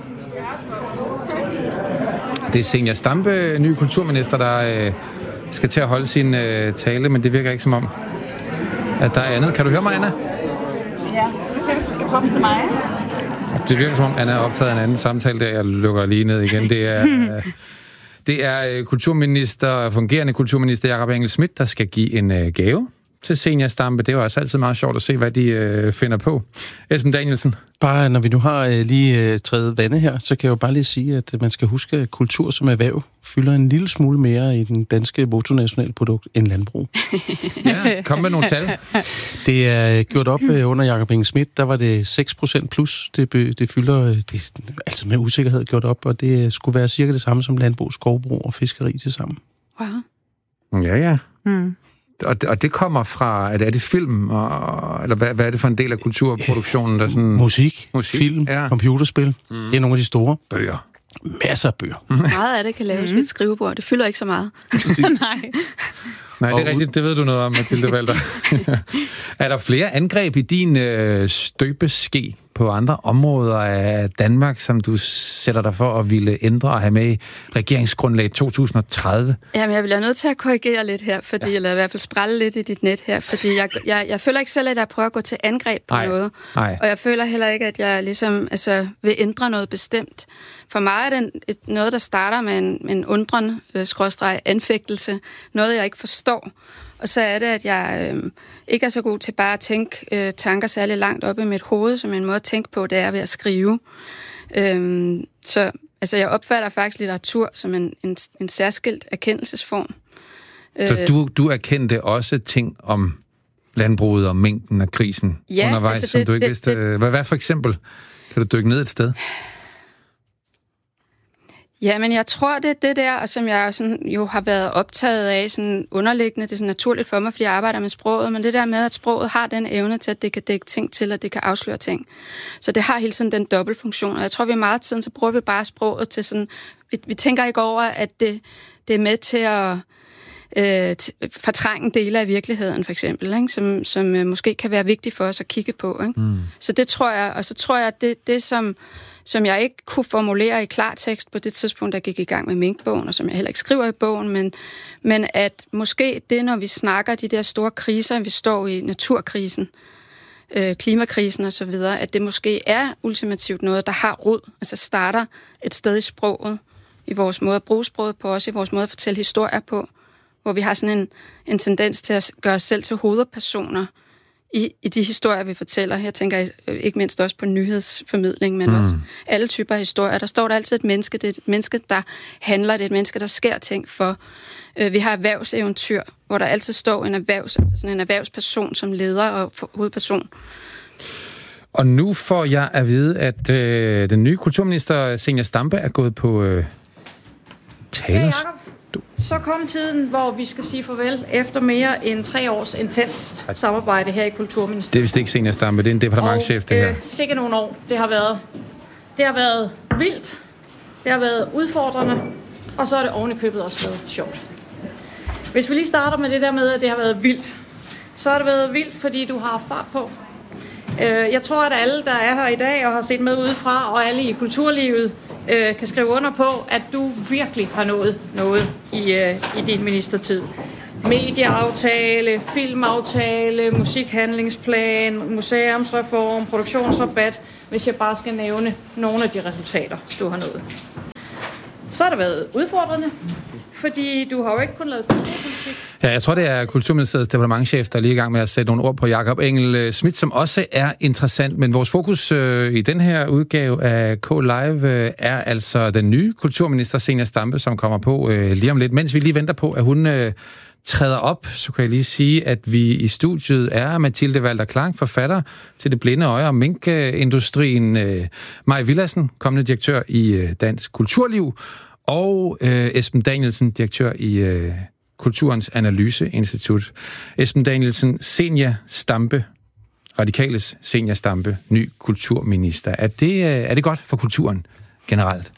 Det er Zenia Stampe, ny kulturminister, der øh, skal til at holde sin øh, tale, men det virker ikke som om, at der er andet. Kan du høre mig, Anna? Ja, så tænker du skal komme til mig. Det virker som om, Anna er optaget af en anden samtale, der jeg lukker lige ned igen. Det er, øh, det er kulturminister, fungerende kulturminister Jakob Engel-Schmidt, der skal give en øh, gave til Zenia Stampe. Det er jo også altid meget sjovt at se, hvad de øh, finder på. Esben Danielsen. Bare når vi nu har øh, lige øh, trædet vande her, så kan jeg jo bare lige sige, at man skal huske, at kultur som erhverv fylder en lille smule mere i den danske bruttonationalprodukt end landbrug. Ja, kom med nogle tal. Det er gjort op øh, under Jakob Engel-Schmidt, der var det seks procent plus. Det, det fylder, øh, det er altså med usikkerhed gjort op, og det skulle være cirka det samme som landbrug, skovbrug og fiskeri til sammen. Wow. Ja, ja. Mm. Og det, og det kommer fra, er det, er det film, og, eller hvad, hvad er det for en del af kulturproduktionen? Der sådan... Musik, Musik, film, ja. Computerspil, mm. det er nogle af de store. Bøger. Masser af bøger. Meget af det kan laves mm. ved et skrivebord. Det fylder ikke så meget. Nej. Nej, det er rigtigt. Det ved du noget om, Mathilde Walter. Er der flere angreb i din øh, støbeske på andre områder af Danmark, som du sætter dig for at ville ændre og have med i regeringsgrundlag to tusind og tredive? Jamen, jeg bliver nødt til at korrigere lidt her, fordi, ja. Eller i hvert fald sprælle lidt i dit net her, fordi jeg, jeg, jeg føler ikke selv, at jeg prøver at gå til angreb på Ej. noget. Ej. Og jeg føler heller ikke, at jeg ligesom, altså, vil ændre noget bestemt. For mig er det et, noget, der starter med en, en undren, øh, skråstreg, anfægtelse. Noget, jeg ikke forstår. Og så er det, at jeg øh, ikke er så god til bare at tænke øh, tanker særlig langt op i mit hoved, som en måde at tænke på, det er ved at skrive. Øh, så altså, jeg opfatter faktisk litteratur som en, en, en særskilt erkendelsesform. Så du, du erkendte også ting om landbruget og mængden af krisen ja, undervejs, altså det, som du ikke det, vidste? Det, hvad, hvad for eksempel? Kan du dykke ned et sted? Ja, men jeg tror, det er det der, som jeg sådan, jo har været optaget af, sådan underliggende, det er sådan naturligt for mig, fordi jeg arbejder med sproget, men det der med, at sproget har den evne til, at det kan dække ting til, at det kan afsløre ting. Så det har hele tiden den dobbeltfunktion, og jeg tror, vi meget tiden, så bruger vi bare sproget til sådan, vi, vi tænker ikke over, at det, det er med til at øh, fortrænge dele af virkeligheden, for eksempel, ikke? Som, som øh, måske kan være vigtigt for os at kigge på. Ikke? Mm. Så det tror jeg, og så tror jeg, at det, det som som jeg ikke kunne formulere i klartekst på det tidspunkt, der gik i gang med minkbogen, og som jeg heller ikke skriver i bogen, men, men at måske det, når vi snakker de der store kriser, vi står i, naturkrisen, øh, klimakrisen og så videre, at det måske er ultimativt noget, der har rod, altså starter et sted i sproget, i vores måde at bruge sproget på, også i vores måde at fortælle historier på, hvor vi har sådan en, en tendens til at gøre os selv til hovedpersoner i, i de historier, vi fortæller. Her tænker jeg ikke mindst også på nyhedsformidling, men mm. også alle typer af historier. Der står der altid et menneske. Det er et menneske, der handler. Det er et menneske, der sker ting for. Øh, vi har erhvervseventyr, hvor der altid står en, erhvervs, altså sådan en erhvervsperson som leder og hovedperson. Og nu får jeg at vide, at øh, den nye kulturminister, Zenia Stampe, er gået på øh, talers... Hey, så kom tiden, hvor vi skal sige farvel efter mere end tre års intenst samarbejde her i Kulturministeriet. Det er vist ikke Zenia Stampe, det er en departementschef, det her. Og øh, sikkert nogle år, det har været. Det har været vildt, det har været udfordrende, og så er det oven i købet også været sjovt. Hvis vi lige starter med det der med, at det har været vildt, så har det været vildt, fordi du har fart på. Jeg tror, at alle, der er her i dag og har set med udefra, og alle i kulturlivet, kan skrive under på, at du virkelig har nået noget i, i din ministertid. Medieaftale, filmaftale, musikhandlingsplan, museumsreform, produktionsrabat, hvis jeg bare skal nævne nogle af de resultater, du har nået. Så har det været udfordrende, fordi du har jo ikke kun lavet kulturpolitik. Ja, jeg tror, det er Kulturministeriets departementschef, der er lige i gang med at sætte nogle ord på Jakob Engel Schmidt, som også er interessant. Men vores fokus øh, i den her udgave af K-Live øh, er altså den nye kulturminister, Zenia Stampe, som kommer på øh, lige om lidt. Mens vi lige venter på, at hun øh, træder op, så kan jeg lige sige, at vi i studiet er Mathilde Walter Klang, forfatter til Det Blinde Øje om minkindustrien, øh, Mai Villadsen, kommende direktør i øh, Dansk Kulturliv, og øh, Esben Danielsen, direktør i øh, Kulturens Analyseinstitut. Esben Danielsen, Zenia Stampe, Radikales Zenia Stampe, ny kulturminister. Er det, øh, er det godt for kulturen generelt?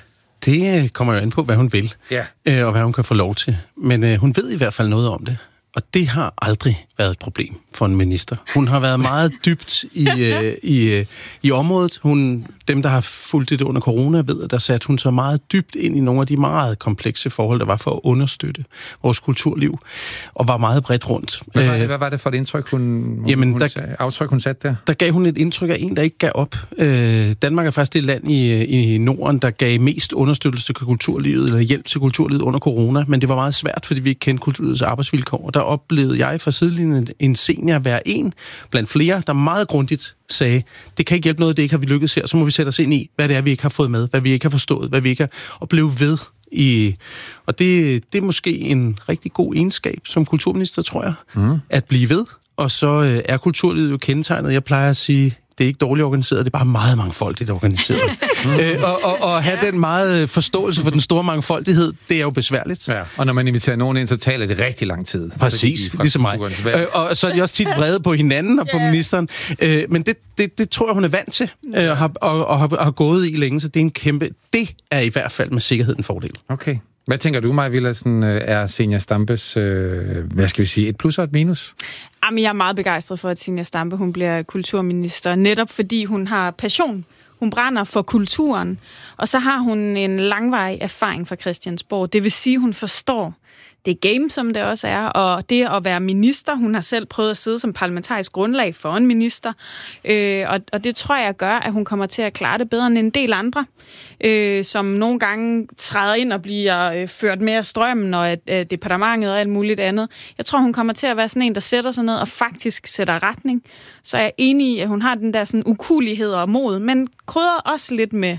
Det kommer jo an på, hvad hun vil, ja. øh, og hvad hun kan få lov til. Men øh, hun ved i hvert fald noget om det. Og det har aldrig været et problem for en minister. Hun har været meget dybt i, øh, i, øh, i området. Hun, dem, der har fulgt det under corona, ved, at der satte hun så meget dybt ind i nogle af de meget komplekse forhold, der var for at understøtte vores kulturliv, og var meget bredt rundt. Hvad var det, hvad var det for et indtryk, hun, Jamen, hun der, sag, aftryk, hun satte der? Der gav hun et indtryk af en, der ikke gav op. Øh, Danmark er faktisk det land i, i Norden, der gav mest understøttelse til kulturlivet, eller hjælp til kulturlivet under corona, men det var meget svært, fordi vi ikke kendte kulturlivets arbejdsvilkår. Der oplevede jeg fra sidelinjen en senior være en blandt flere, der meget grundigt sagde, det kan ikke hjælpe noget, det ikke har vi lykkedes her, så må vi sætte os ind i, hvad det er, vi ikke har fået med, hvad vi ikke har forstået, hvad vi ikke har, og blev ved i. Og det, det er måske en rigtig god egenskab som kulturminister, tror jeg, mm. at blive ved, og så er kulturlivet jo kendetegnet, jeg plejer at sige, det er ikke dårligt organiseret, det er bare meget mangfoldigt organiseret. mm. øh, og, og, og have den meget forståelse for den store mangfoldighed, det er jo besværligt. Ja. Og når man inviterer nogen ind, så taler det rigtig lang tid. Præcis, ligesom mig. Øh, og så er de også tit vrede på hinanden og på yeah. ministeren. Øh, men det, det, det tror jeg, hun er vant til, øh, og, har, og, og har, har gået i længe, så det er en kæmpe... Det er i hvert fald med sikkerhed en fordel. Okay. Hvad tænker du, Mai Villadsen, er Zenia Stampes, øh, hvad skal vi sige, et plus og et minus? Jamen, jeg er meget begejstret for, at Zenia Stampe hun bliver kulturminister, netop fordi hun har passion. Hun brænder for kulturen, og så har hun en langvarig erfaring fra Christiansborg. Det vil sige, hun forstår det game, som det også er, og det at være minister. Hun har selv prøvet at sidde som parlamentarisk grundlag for en minister, øh, og, og det tror jeg gør, at hun kommer til at klare det bedre end en del andre, øh, som nogle gange træder ind og bliver øh, ført mere strømmen og øh, departementet og alt muligt andet. Jeg tror, hun kommer til at være sådan en, der sætter sig ned og faktisk sætter retning. Så jeg er enig i, at hun har den der sådan ukulighed og mod, men krydder også lidt med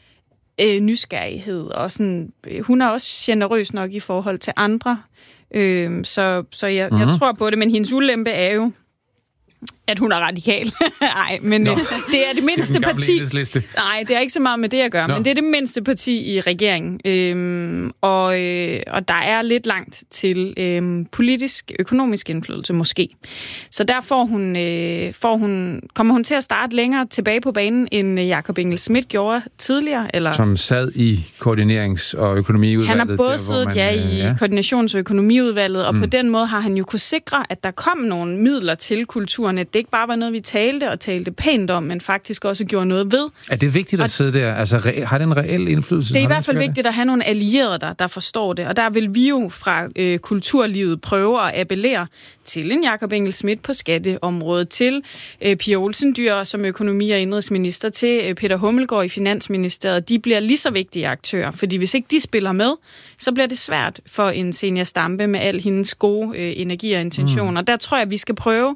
Øh, nysgerrighed, og sådan, øh, hun er også generøs nok i forhold til andre, øh, så, så jeg, mm-hmm. jeg tror på det, men hendes ulempe er jo, at hun er radikal. Nej, men øh, det er det mindste parti. Nej, det er ikke så meget med det at gøre, Nå. men det er det mindste parti i regeringen. Øhm, og, øh, og der er lidt langt til øh, politisk, økonomisk indflydelse måske. Så der får hun, øh, får hun, kommer hun til at starte længere tilbage på banen, end Jakob Engel Schmidt gjorde tidligere. Eller? Som sad i koordinerings- og økonomiudvalget. Han har både siddet ja, i ja. koordinations- og økonomiudvalget, og mm. på den måde har han jo kunne sikre, at der kom nogle midler til kulturen. Det det ikke bare var noget, vi talte og talte pænt om, men faktisk også gjorde noget ved. Er det vigtigt at og sidde der? Altså, re- har det en reel indflydelse? Det er i hvert fald vigtigt at have nogle allierede, der, der forstår det, og der vil vi jo fra øh, kulturlivet prøve at appellere til en Jakob Engel-Schmidt på skatteområdet, til øh, Pia Olsen Dyhr som økonomi- og indrigsminister, til øh, Peter Hummelgaard i Finansministeriet. De bliver lige så vigtige aktører, fordi hvis ikke de spiller med, så bliver det svært for en Zenia Stampe med al hendes gode øh, energi og intentioner. Mm. Der tror jeg, at vi skal prøve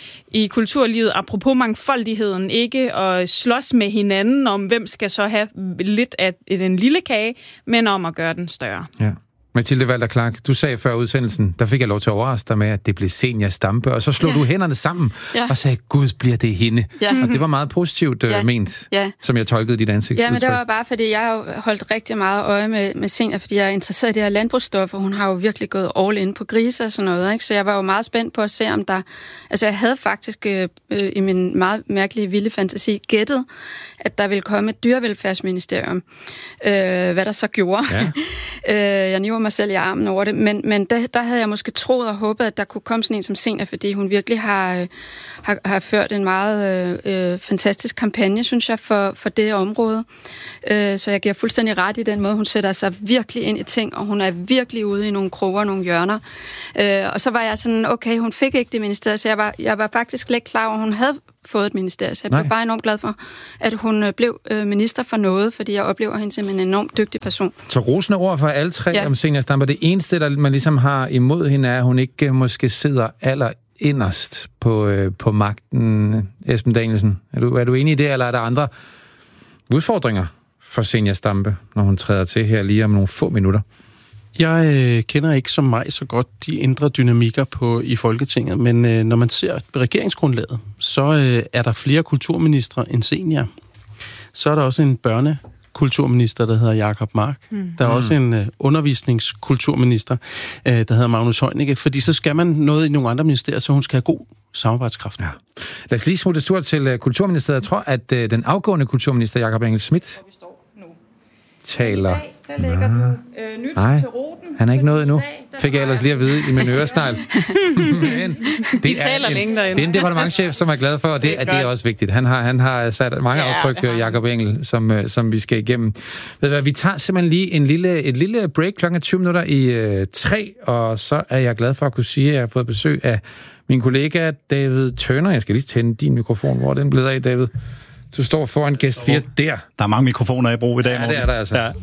i kulturlivet, apropos mangfoldigheden, ikke at slås med hinanden om, hvem skal så have lidt af den lille kage, men om at gøre den større. Ja. Mathilde Walter Clark, du sagde før udsendelsen, der fik jeg lov til at overraske dig med, at det blev Zenia Stampe, og så slog ja. du hænderne sammen ja. og sagde, gud, bliver det hende? Ja. Og det var meget positivt ja. ment, ja. som jeg tolkede dit ansigtsudtryk. Ja, men det var bare, fordi jeg har holdt rigtig meget øje med, med Zenia, fordi jeg er interesseret i det her landbrugsstof, og hun har jo virkelig gået all in på grise og sådan noget, ikke? Så jeg var jo meget spændt på at se, om der... Altså, jeg havde faktisk øh, øh, i min meget mærkelige, vilde fantasi gættet, at der ville komme et dyrevelfærdsministerium. Øh, hvad der så gjorde. Ja. øh, jeg niver mig selv i armen over det, men, men der, der havde jeg måske troet og håbet, at der kunne komme sådan en som Zenia, fordi hun virkelig har, har, har ført en meget øh, fantastisk kampagne, synes jeg, for, for det område. Øh, så jeg giver fuldstændig ret i den måde, hun sætter sig virkelig ind i ting, og hun er virkelig ude i nogle kroger og nogle hjørner. Øh, og så var jeg sådan, okay, hun fik ikke det ministerie, så jeg var, jeg var faktisk slet ikke klar over, at hun havde fået et ministerie. Så jeg blev Nej. bare enormt glad for, at hun blev øh, minister for noget, fordi jeg oplever hende som en enormt dygtig person. Så rosende ord for alle tre ja. om Zenia Stampe. Det eneste, der man ligesom har imod hende, er, at hun ikke måske sidder aller inderst på, øh, på magten. Esben Danielsen, er du, er du enig i det, eller er der andre udfordringer for Zenia Stampe, når hun træder til her lige om nogle få minutter? Jeg øh, kender ikke som mig så godt de indre dynamikker på i Folketinget, men øh, når man ser regeringsgrundlaget, så øh, er der flere kulturministre end Zenia. Så er der også en børnekulturminister, der hedder Jacob Mark. Mm. Der er mm. også en øh, undervisningskulturminister, øh, der hedder Magnus Heunicke, fordi så skal man noget i nogle andre ministerier, så hun skal have god samarbejdskraft. Ja. Lad os lige smutte tur til uh, Kulturministeriet. Jeg tror, at uh, den afgående kulturminister, Jakob Engel-Schmidt, taler... Der lægger du øh, nyt Nej, til ruten. Han er ikke nået endnu. Fik jeg ellers lige at vide i min øresnegl. Men det De taler en, længe derinde. Det er en departementschef, som er glad for, og det, det, er, det er også vigtigt. Han har, han har sat mange ja, aftryk, Jakob Engel, som, som vi skal igennem. Ved hvad, vi tager simpelthen lige en lille, et lille break klokken tyve minutter i øh, tre, og så er jeg glad for at kunne sige, at jeg har fået besøg af min kollega David Turner. Jeg skal lige tænde din mikrofon. Hvor er den blevet af, David? Du står foran gæst fire der. Der er mange mikrofoner i brug i dag, Ja, det er der altså. Ja.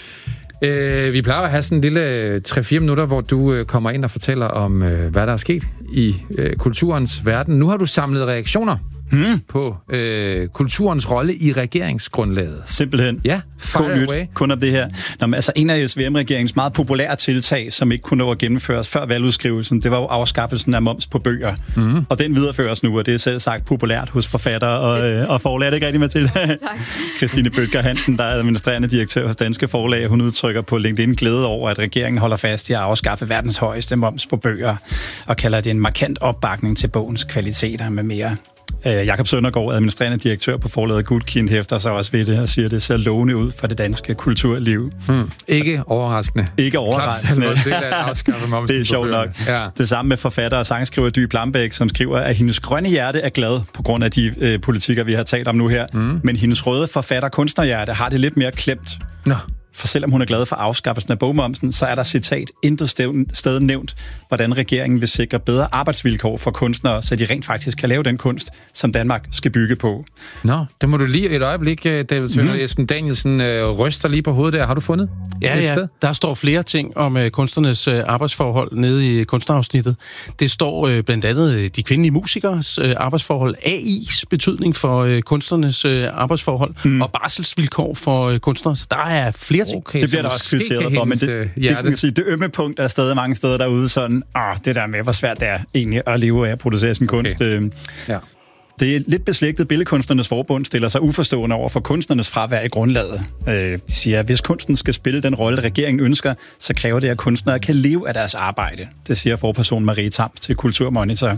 Øh, vi plejer at have sådan en lille tre fire minutter, hvor du øh, kommer ind og fortæller om, øh, hvad der er sket i øh, kulturens verden. Nu har du samlet reaktioner hmm. på øh, kulturens rolle i regeringsgrundlaget. Simpelthen. Ja, fire away. Kun om det her. Nå, men, altså, en af S V M-regeringens meget populære tiltag, som ikke kunne nå at gennemføres før valgudskrivelsen, det var jo afskaffelsen af moms på bøger. Hmm. Og den videreføres nu, og det er selv sagt populært hos forfattere og, øh, og forlag. Er det ikke rigtigt, Mathilde? Christine Bødker Hansen, der er administrerende direktør hos Danske Forlag, hun udtrykker på LinkedIn glæde over, at regeringen holder fast i at afskaffe verdens højeste moms på bøger, og kalder det en markant opbakning til bogens kvaliteter med mere. Jakob Søndergaard, administrerende direktør på forlaget Gulkind, hæfter sig også ved det og siger, at det ser lovende ud for det danske kulturliv. Hmm. Ikke overraskende. Ikke overraskende. Det er, det er sjovt nok. Ja. Det samme med forfatter og sangskriver Dy Plambæk, som skriver, at hendes grønne hjerte er glad på grund af de øh, politikker, vi har talt om nu her. Hmm. Men hendes røde forfatter-kunstnerhjerte har det lidt mere klemt. Nå. For selvom hun er glad for afskaffelsen af bogmomsen, så er der citat intet sted nævnt, hvordan regeringen vil sikre bedre arbejdsvilkår for kunstnere, så de rent faktisk kan lave den kunst, som Danmark skal bygge på. Nå, det må du lige et øjeblik, David Tønder. Mm. Esben Danielsen øh, ryster lige på hovedet der. Har du fundet ja, et ja. sted? Der står flere ting om øh, kunstnernes øh, arbejdsforhold nede i kunstnerafsnittet. Det står øh, blandt andet øh, de kvindelige musikers øh, arbejdsforhold, A I's betydning for øh, kunstnernes øh, arbejdsforhold mm. og barselsvilkår for øh, kunstnere. Så der er flere ting. Okay, det bliver der også kritiseret for, men det, det, kan sige, det ømme punkt er stadig mange steder derude sådan, åh, det der med, hvor svært det er egentlig at leve af at producere sin okay. kunst. Øh, ja. Det er lidt beslægtet. Billedkunstnernes Forbund stiller sig uforstående over for kunstnernes fravær i grundlaget. De siger, at hvis kunsten skal spille den rolle, regeringen ønsker, så kræver det, at kunstnere kan leve af deres arbejde. Det siger forperson Marie Tam til Kulturmonitor.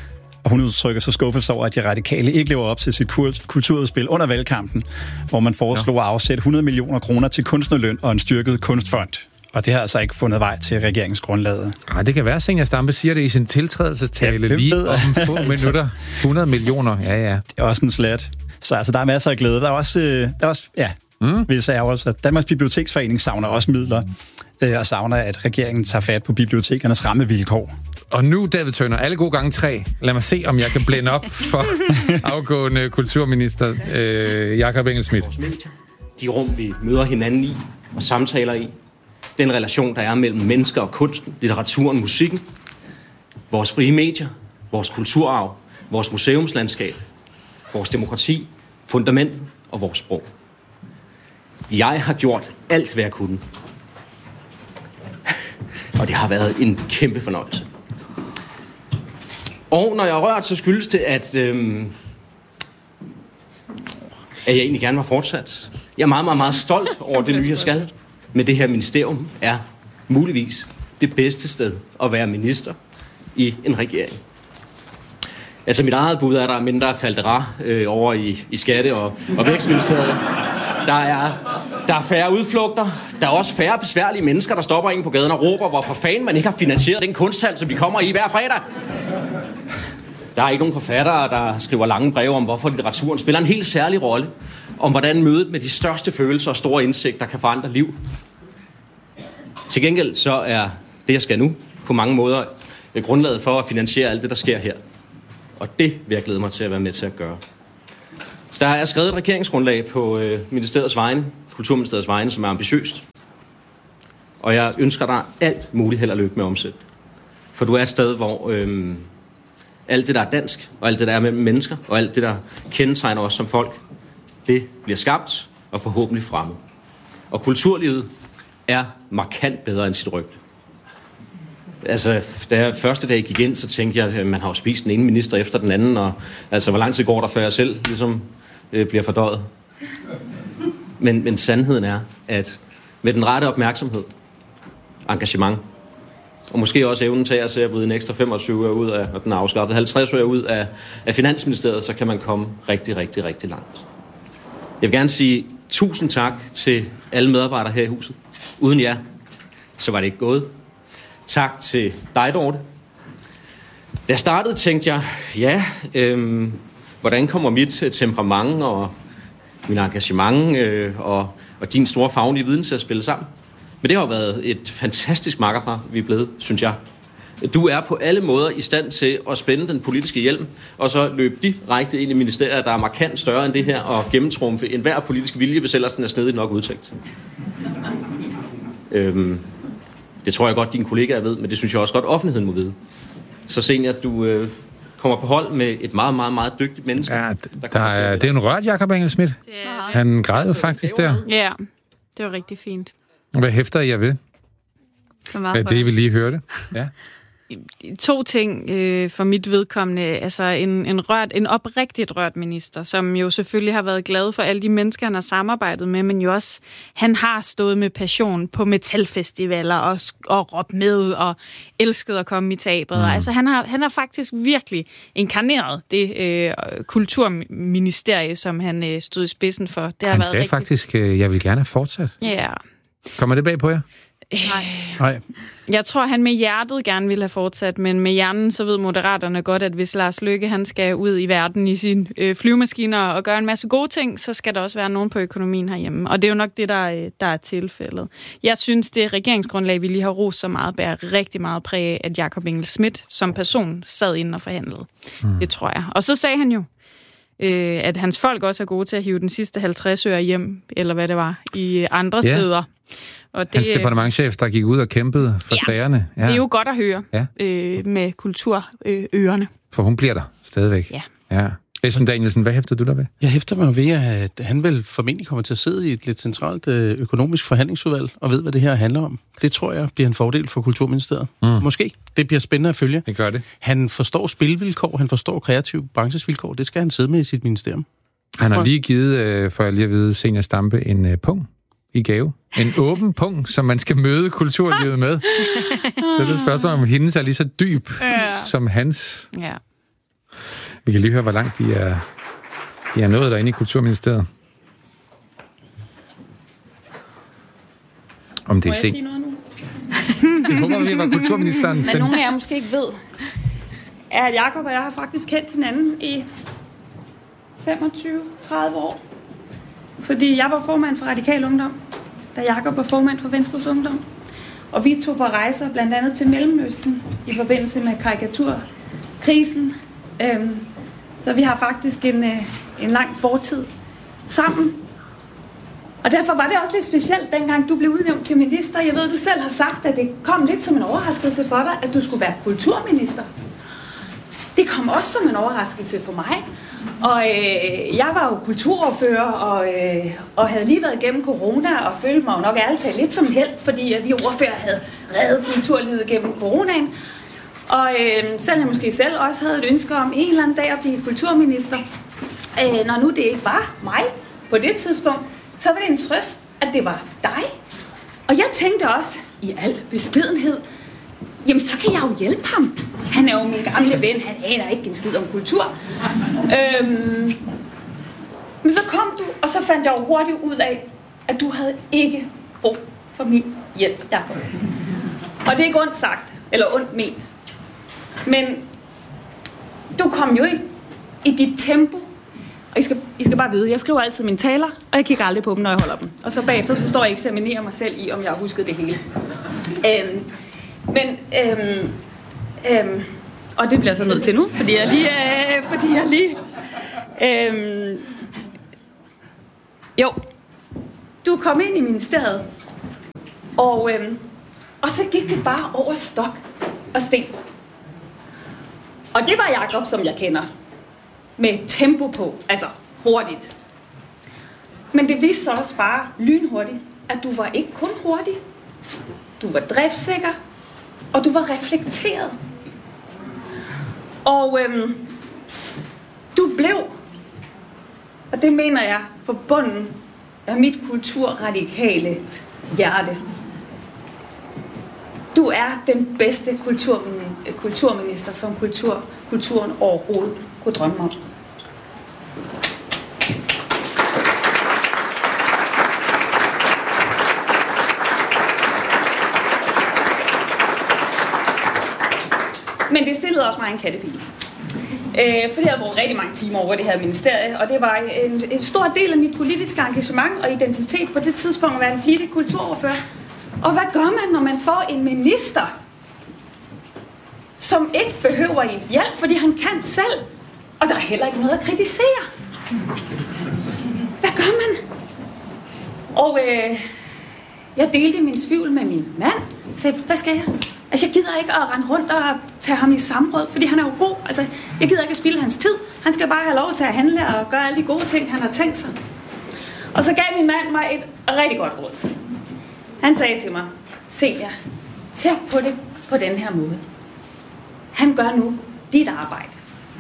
Og hun udtrykker så skuffelse over, at de radikale ikke lever op til sit kulturudspil under valgkampen, hvor man foreslog ja. at afsætte hundrede millioner kroner til kunstnerløn og en styrket kunstfond. Og det har altså ikke fundet vej til regeringsgrundlaget. Nej, det kan være, at Zenia Stampe siger det i sin tiltrædelsestale ja, lige om få minutter. hundrede millioner, ja, ja. Det er også en slat. Så altså, der er masser af glæde. Der er også, der er også ja, mm. vil jeg også, at Danmarks Biblioteksforening savner også midler, øh, og savner, at regeringen tager fat på bibliotekernes rammevilkår. Og nu, David Tønder, alle gode gange tre. Lad mig se, om jeg kan blænde op for afgående kulturminister øh, Jakob Engel-Schmidt. De rum, vi møder hinanden i og samtaler i. Den relation, der er mellem mennesker og kunsten, litteraturen, musikken. Vores frie medier, vores kulturarv, vores museumslandskab, vores demokrati, fundamentet og vores sprog. Jeg har gjort alt, hvad jeg kunne. Og det har været en kæmpe fornøjelse. Og når jeg har rørt, så skyldes det, at, øhm, at jeg egentlig gerne var fortsat. Jeg er meget, meget, meget stolt over det nye, jeg skal. Men det her ministerium er muligvis det bedste sted at være minister i en regering. Altså mit eget bud er, at der er mindre faldera øh, over i, i Skatte- og, og Vækstministeriet. Der er, der er færre udflugter. Der er også færre besværlige mennesker, der stopper ind på gaden og råber, hvorfor fanden man ikke har finansieret den kunsthal, som de kommer i hver fredag. Der er ikke nogen forfattere, der skriver lange breve om, hvorfor litteraturen spiller en helt særlig rolle, om hvordan mødet med de største følelser og store indsigter kan forandre liv. Til gengæld så er det, jeg skal nu, på mange måder grundlaget for at finansiere alt det, der sker her. Og det vil jeg glæde mig til at være med til at gøre. Der er skrevet et regeringsgrundlag på øh, ministeriets vegne, Kulturministeriets vegne, som er ambitiøst. Og jeg ønsker dig alt muligt held og lykke med omsæt. For du er et sted, hvor øh, alt det, der er dansk, og alt det, der er mellem mennesker, og alt det, der kendetegner os som folk, det bliver skabt og forhåbentlig fremmet. Og kulturlivet er markant bedre end sit rygte. Altså, da jeg første dag gik ind, så tænkte jeg, at man har jo spist den ene minister efter den anden, og altså, hvor lang tid går der, før jeg selv ligesom øh, bliver fordøjet? Men, men sandheden er, at med den rette opmærksomhed, engagement, og måske også evnen til at se at vride en ekstra femogtyve øre ud af, og den er afskaffet, halvtreds øre ud af, af Finansministeriet, så kan man komme rigtig, rigtig, rigtig langt. Jeg vil gerne sige tusind tak til alle medarbejdere her i huset. Uden jer, så var det ikke gået. Tak til dig, Dorte. Da jeg startede, tænkte jeg, ja, øhm, hvordan kommer mit temperament og min engagement øh, og, og din store faglige viden til at spille sammen? Men det har jo været et fantastisk makkerpar, vi er blevet, synes jeg. Du er på alle måder i stand til at spænde den politiske hjelm, og så løbe direkte ind i ministeriet, der er markant større end det her, og gennemtrumfe enhver politisk vilje, hvis ellers den er stedigt nok udtænkt. Øhm, det tror jeg godt, dine kollegaer ved, men det synes jeg også godt, offentligheden må vide. Så Zenia, at du øh, kommer på hold med et meget, meget, meget dygtigt menneske. Ja, der der er, det er en rørt Jakob Engel-Schmidt. Han græd faktisk der. Ja, det var rigtig fint. Hvad hæfter jeg ved? Ja, det vi lige hørte. Ja. To ting øh, for mit vedkommende. Altså en, en, rørt, en oprigtigt rørt minister, som jo selvfølgelig har været glad for alle de mennesker, han har samarbejdet med, men jo også, han har stået med passion på metalfestivaler og, og råbt med og elsket at komme i teatret. Mm. Altså han har, han har faktisk virkelig inkarneret det øh, kulturministerie, som han øh, stod i spidsen for. Det har han været sagde rigtig... faktisk, øh, jeg vil gerne have fortsat. Ja. Kommer det bag på jer? Nej. Nej. Jeg tror, han med hjertet gerne ville have fortsat, men med hjernen, så ved Moderaterne godt, at hvis Lars Løkke han skal ud i verden i sine øh, flyvemaskiner og gøre en masse gode ting, så skal der også være nogen på økonomien herhjemme. Og det er jo nok det, der, der er tilfældet. Jeg synes, det regeringsgrundlag, vi lige har rost så meget, bærer rigtig meget præg af, at Jakob Engel-Schmidt som person sad inde og forhandlede. Mm. Det tror jeg. Og så sagde han jo, øh, at hans folk også er gode til at hive den sidste halvtreds øre hjem, eller hvad det var, i andre yeah. steder. Og det, hans departementschef, der gik ud og kæmpede for ja, sagerne. Ja, det er jo godt at høre ja. øh, med kulturørerne. For hun bliver der stadigvæk. Ja. ja. Esben Danielsen, hvad hæfter du der ved? Jeg hæfter mig ved, at han vel formentlig kommer til at sidde i et lidt centralt økonomisk forhandlingsudvalg og ved, hvad det her handler om. Det tror jeg bliver en fordel for Kulturministeriet. Mm. Måske. Det bliver spændende at følge. Det gør det. Han forstår spilvilkår, han forstår kreative branchesvilkår. Det skal han sidde med i sit ministerium. Han har lige givet, for jeg lige at vide, Zenia Stampe en pung i gave. En åben punkt, som man skal møde kulturlivet med. Så det spørgsmål om hendes er lige så dyb ja. som hans. Ja. Vi kan lige høre, hvor langt de er, de er nået derinde i Kulturministeriet. Om det er sent. Det håber vi, var kulturministeren. Men nogle af jer måske ikke ved, er, at Jacob og jeg har faktisk kendt hinanden i femogtyve til tredive år. Fordi jeg var formand for Radikal Ungdom, da Jacob var formand for Venstres Ungdom. Og vi tog på rejser blandt andet til Mellemøsten i forbindelse med karikaturkrisen. Øhm, så vi har faktisk en, en lang fortid sammen. Og derfor var det også lidt specielt, dengang du blev udnævnt til minister. Jeg ved, du selv har sagt, at det kom lidt som en overraskelse for dig, at du skulle være kulturminister. Det kom også som en overraskelse for mig. Og øh, jeg var jo kulturordfører og, øh, og havde lige været igennem corona og følte mig jo nok ærligt talt lidt som en helt, fordi at vi ordfører havde reddet kulturlivet gennem coronaen. Og øh, selvom jeg måske selv også havde et ønske om en eller anden dag at blive kulturminister, øh, når nu det ikke var mig på det tidspunkt, så var det en trøst, at det var dig. Og jeg tænkte også, i al beskedenhed, jamen så kan jeg jo hjælpe ham. Han er jo min gamle ven, han aner ikke en skid om kultur. Øhm, men så kom du, og så fandt jeg jo hurtigt ud af, at du havde ikke brug for min hjælp, Jacob. Og det er ikke ondt sagt, eller ondt ment. Men du kom jo ikke i dit tempo. Og I skal, I skal bare vide, jeg skriver altid mine taler, og jeg kigger aldrig på dem, når jeg holder dem. Og så bagefter, så står jeg og eksaminerer mig selv i, om jeg har husket det hele. Øhm, men, øhm, øhm, og det bliver jeg så nødt til nu, fordi jeg lige, øh, fordi jeg lige, øhm, jo, du kom ind i ministeriet, og, øhm, og så gik det bare over stok og sten. Og det var Jacob, som jeg kender. Med tempo på, altså hurtigt. Men det viste sig også bare lynhurtigt, at du var ikke kun hurtig, du var driftsikker, og du var reflekteret. Og øhm, du blev, og det mener jeg, forbundet af mit kulturradikale hjerte. Du er den bedste kulturminister, kulturminister som kultur, kulturen overhovedet kunne drømme om. Men det stillede også mig en kattepil. Øh, for jeg havde brugt rigtig mange timer over det her ministerie, og det var en, en stor del af mit politiske engagement og identitet på det tidspunkt at være en flittig kulturordfører. Og hvad gør man, når man får en minister, som ikke behøver ens hjælp, fordi han kan selv, og der er heller ikke noget at kritisere? Hvad gør man? Og øh, jeg delte min tvivl med min mand. Jeg sagde, hvad skal jeg? Altså, jeg gider ikke at rende rundt og tage ham i samråd, fordi han er jo god. Altså, jeg gider ikke at spilde hans tid. Han skal bare have lov til at handle og gøre alle de gode ting, han har tænkt sig. Og så gav min mand mig et rigtig godt råd. Han sagde til mig, Senior, tænk på det på den her måde. Han gør nu dit arbejde.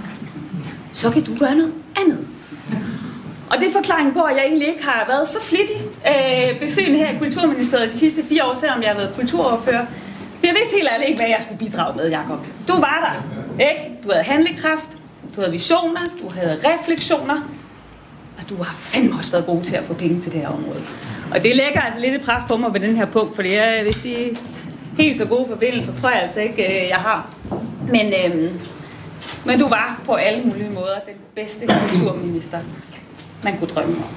Så kan du gøre noget andet. Og det er forklaringen på, at jeg egentlig ikke har været så flittig øh, besøgende her i Kulturministeriet de sidste fire år, selvom jeg har været kulturordfører. Jeg vidste helt ærligt ikke, hvad jeg skulle bidrage med, Jacob. Du var der, ikke? Du havde handlekraft, du havde visioner, du havde refleksioner, og du har fandme også været god til at få penge til det her område. Og det lægger altså lidt et pres på mig på den her punkt, fordi jeg vil sige, helt så gode forbindelser tror jeg altså ikke, jeg har. Men, øhm, men du var på alle mulige måder den bedste kulturminister, man kunne drømme om.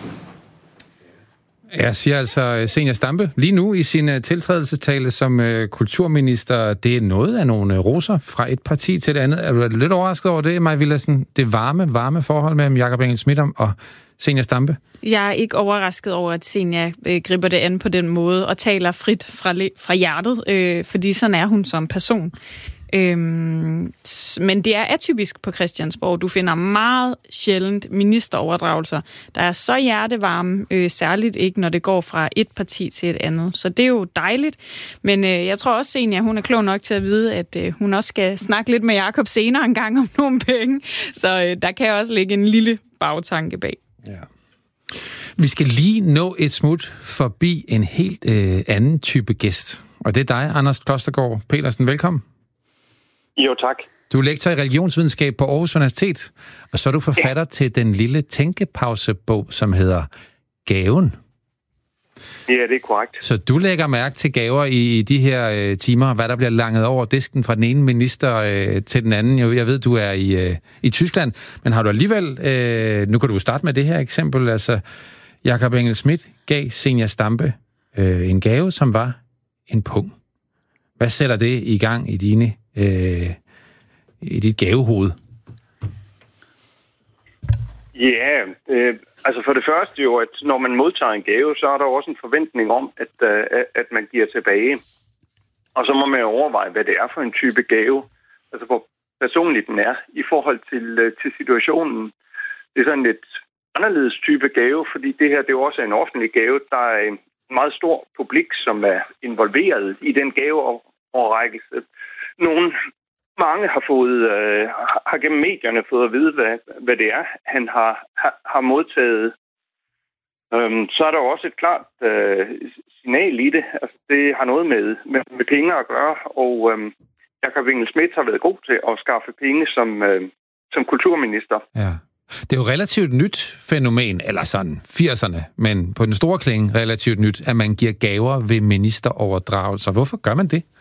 Jeg siger altså Zenia Stampe lige nu i sin tiltrædelsestale som uh, kulturminister. Det er noget af nogle roser fra et parti til det andet. Er du lidt overrasket over det, Mai Villadsen? Det varme, varme forhold mellem Jakob Engel-Schmidt og Zenia Stampe? Jeg er ikke overrasket over, at Zenia øh, griber det an på den måde og taler frit fra, fra hjertet, øh, fordi sådan er hun som person. Øhm, men det er atypisk på Christiansborg. Du finder meget sjældent ministeroverdragelser, der er så hjertevarme, øh, særligt ikke, når det går fra et parti til et andet. Så det er jo dejligt. Men øh, jeg tror også, Zenia, hun er klog nok til at vide, at øh, hun også skal snakke lidt med Jakob senere en gang om nogle penge. Så øh, der kan også ligge en lille bagtanke bag. Ja. Vi skal lige nå et smut forbi en helt øh, anden type gæst. Og det er dig, Anders Klostergaard Petersen. Velkommen. Jo, tak. Du er lektor i religionsvidenskab på Aarhus Universitet, og så er du forfatter ja. til den lille tænkepausebog, som hedder Gaven. Ja, det er korrekt. Så du lægger mærke til gaver i de her øh, timer, hvad der bliver langet over disken fra den ene minister øh, til den anden. Jeg, jeg ved, du er i, øh, i Tyskland, men har du alligevel... Øh, nu kan du starte med det her eksempel. Altså, Jakob Engel-Schmidt gav Zenia Stampe øh, en gave, som var en pung. Hvad sætter det i gang i dine øh, i dit gavehoved? Ja, øh, altså for det første jo, at når man modtager en gave, så er der også en forventning om, at, øh, at man giver tilbage. Og så må man overveje, hvad det er for en type gave. Altså hvor personligt den er i forhold til, øh, til situationen. Det er sådan en lidt anderledes type gave, fordi det her det er jo også en offentlig gave. Der er en meget stor publik, som er involveret i den gaveoverrækkelse. Nogle Mange har fået øh, har gennem medierne fået at vide, hvad, hvad det er, han har, har, har modtaget. Øhm, så er der også et klart øh, signal i det. Altså, det har noget med, med, med penge at gøre, og øhm, Jakob Engel-Schmidt har været god til at skaffe penge som, øh, som kulturminister. Ja. Det er jo relativt nyt fænomen, eller sådan firserne, men på den store klinge relativt nyt, at man giver gaver ved ministeroverdragelser. Hvorfor gør man det?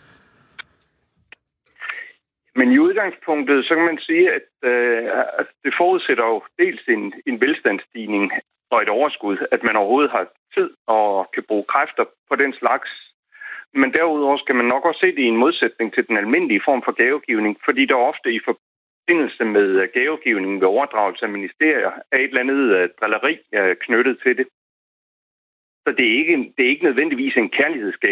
Men i udgangspunktet, så kan man sige, at øh, det forudsætter jo dels en, en velstandsstigning og et overskud, at man overhovedet har tid og kan bruge kræfter på den slags. Men derudover skal man nok også se det i en modsætning til den almindelige form for gavegivning, fordi der ofte i forbindelse med gavegivning ved overdragelse af ministerier er et eller andet drilleri knyttet til det. Så det er ikke, det er ikke nødvendigvis en kærlighedsgave.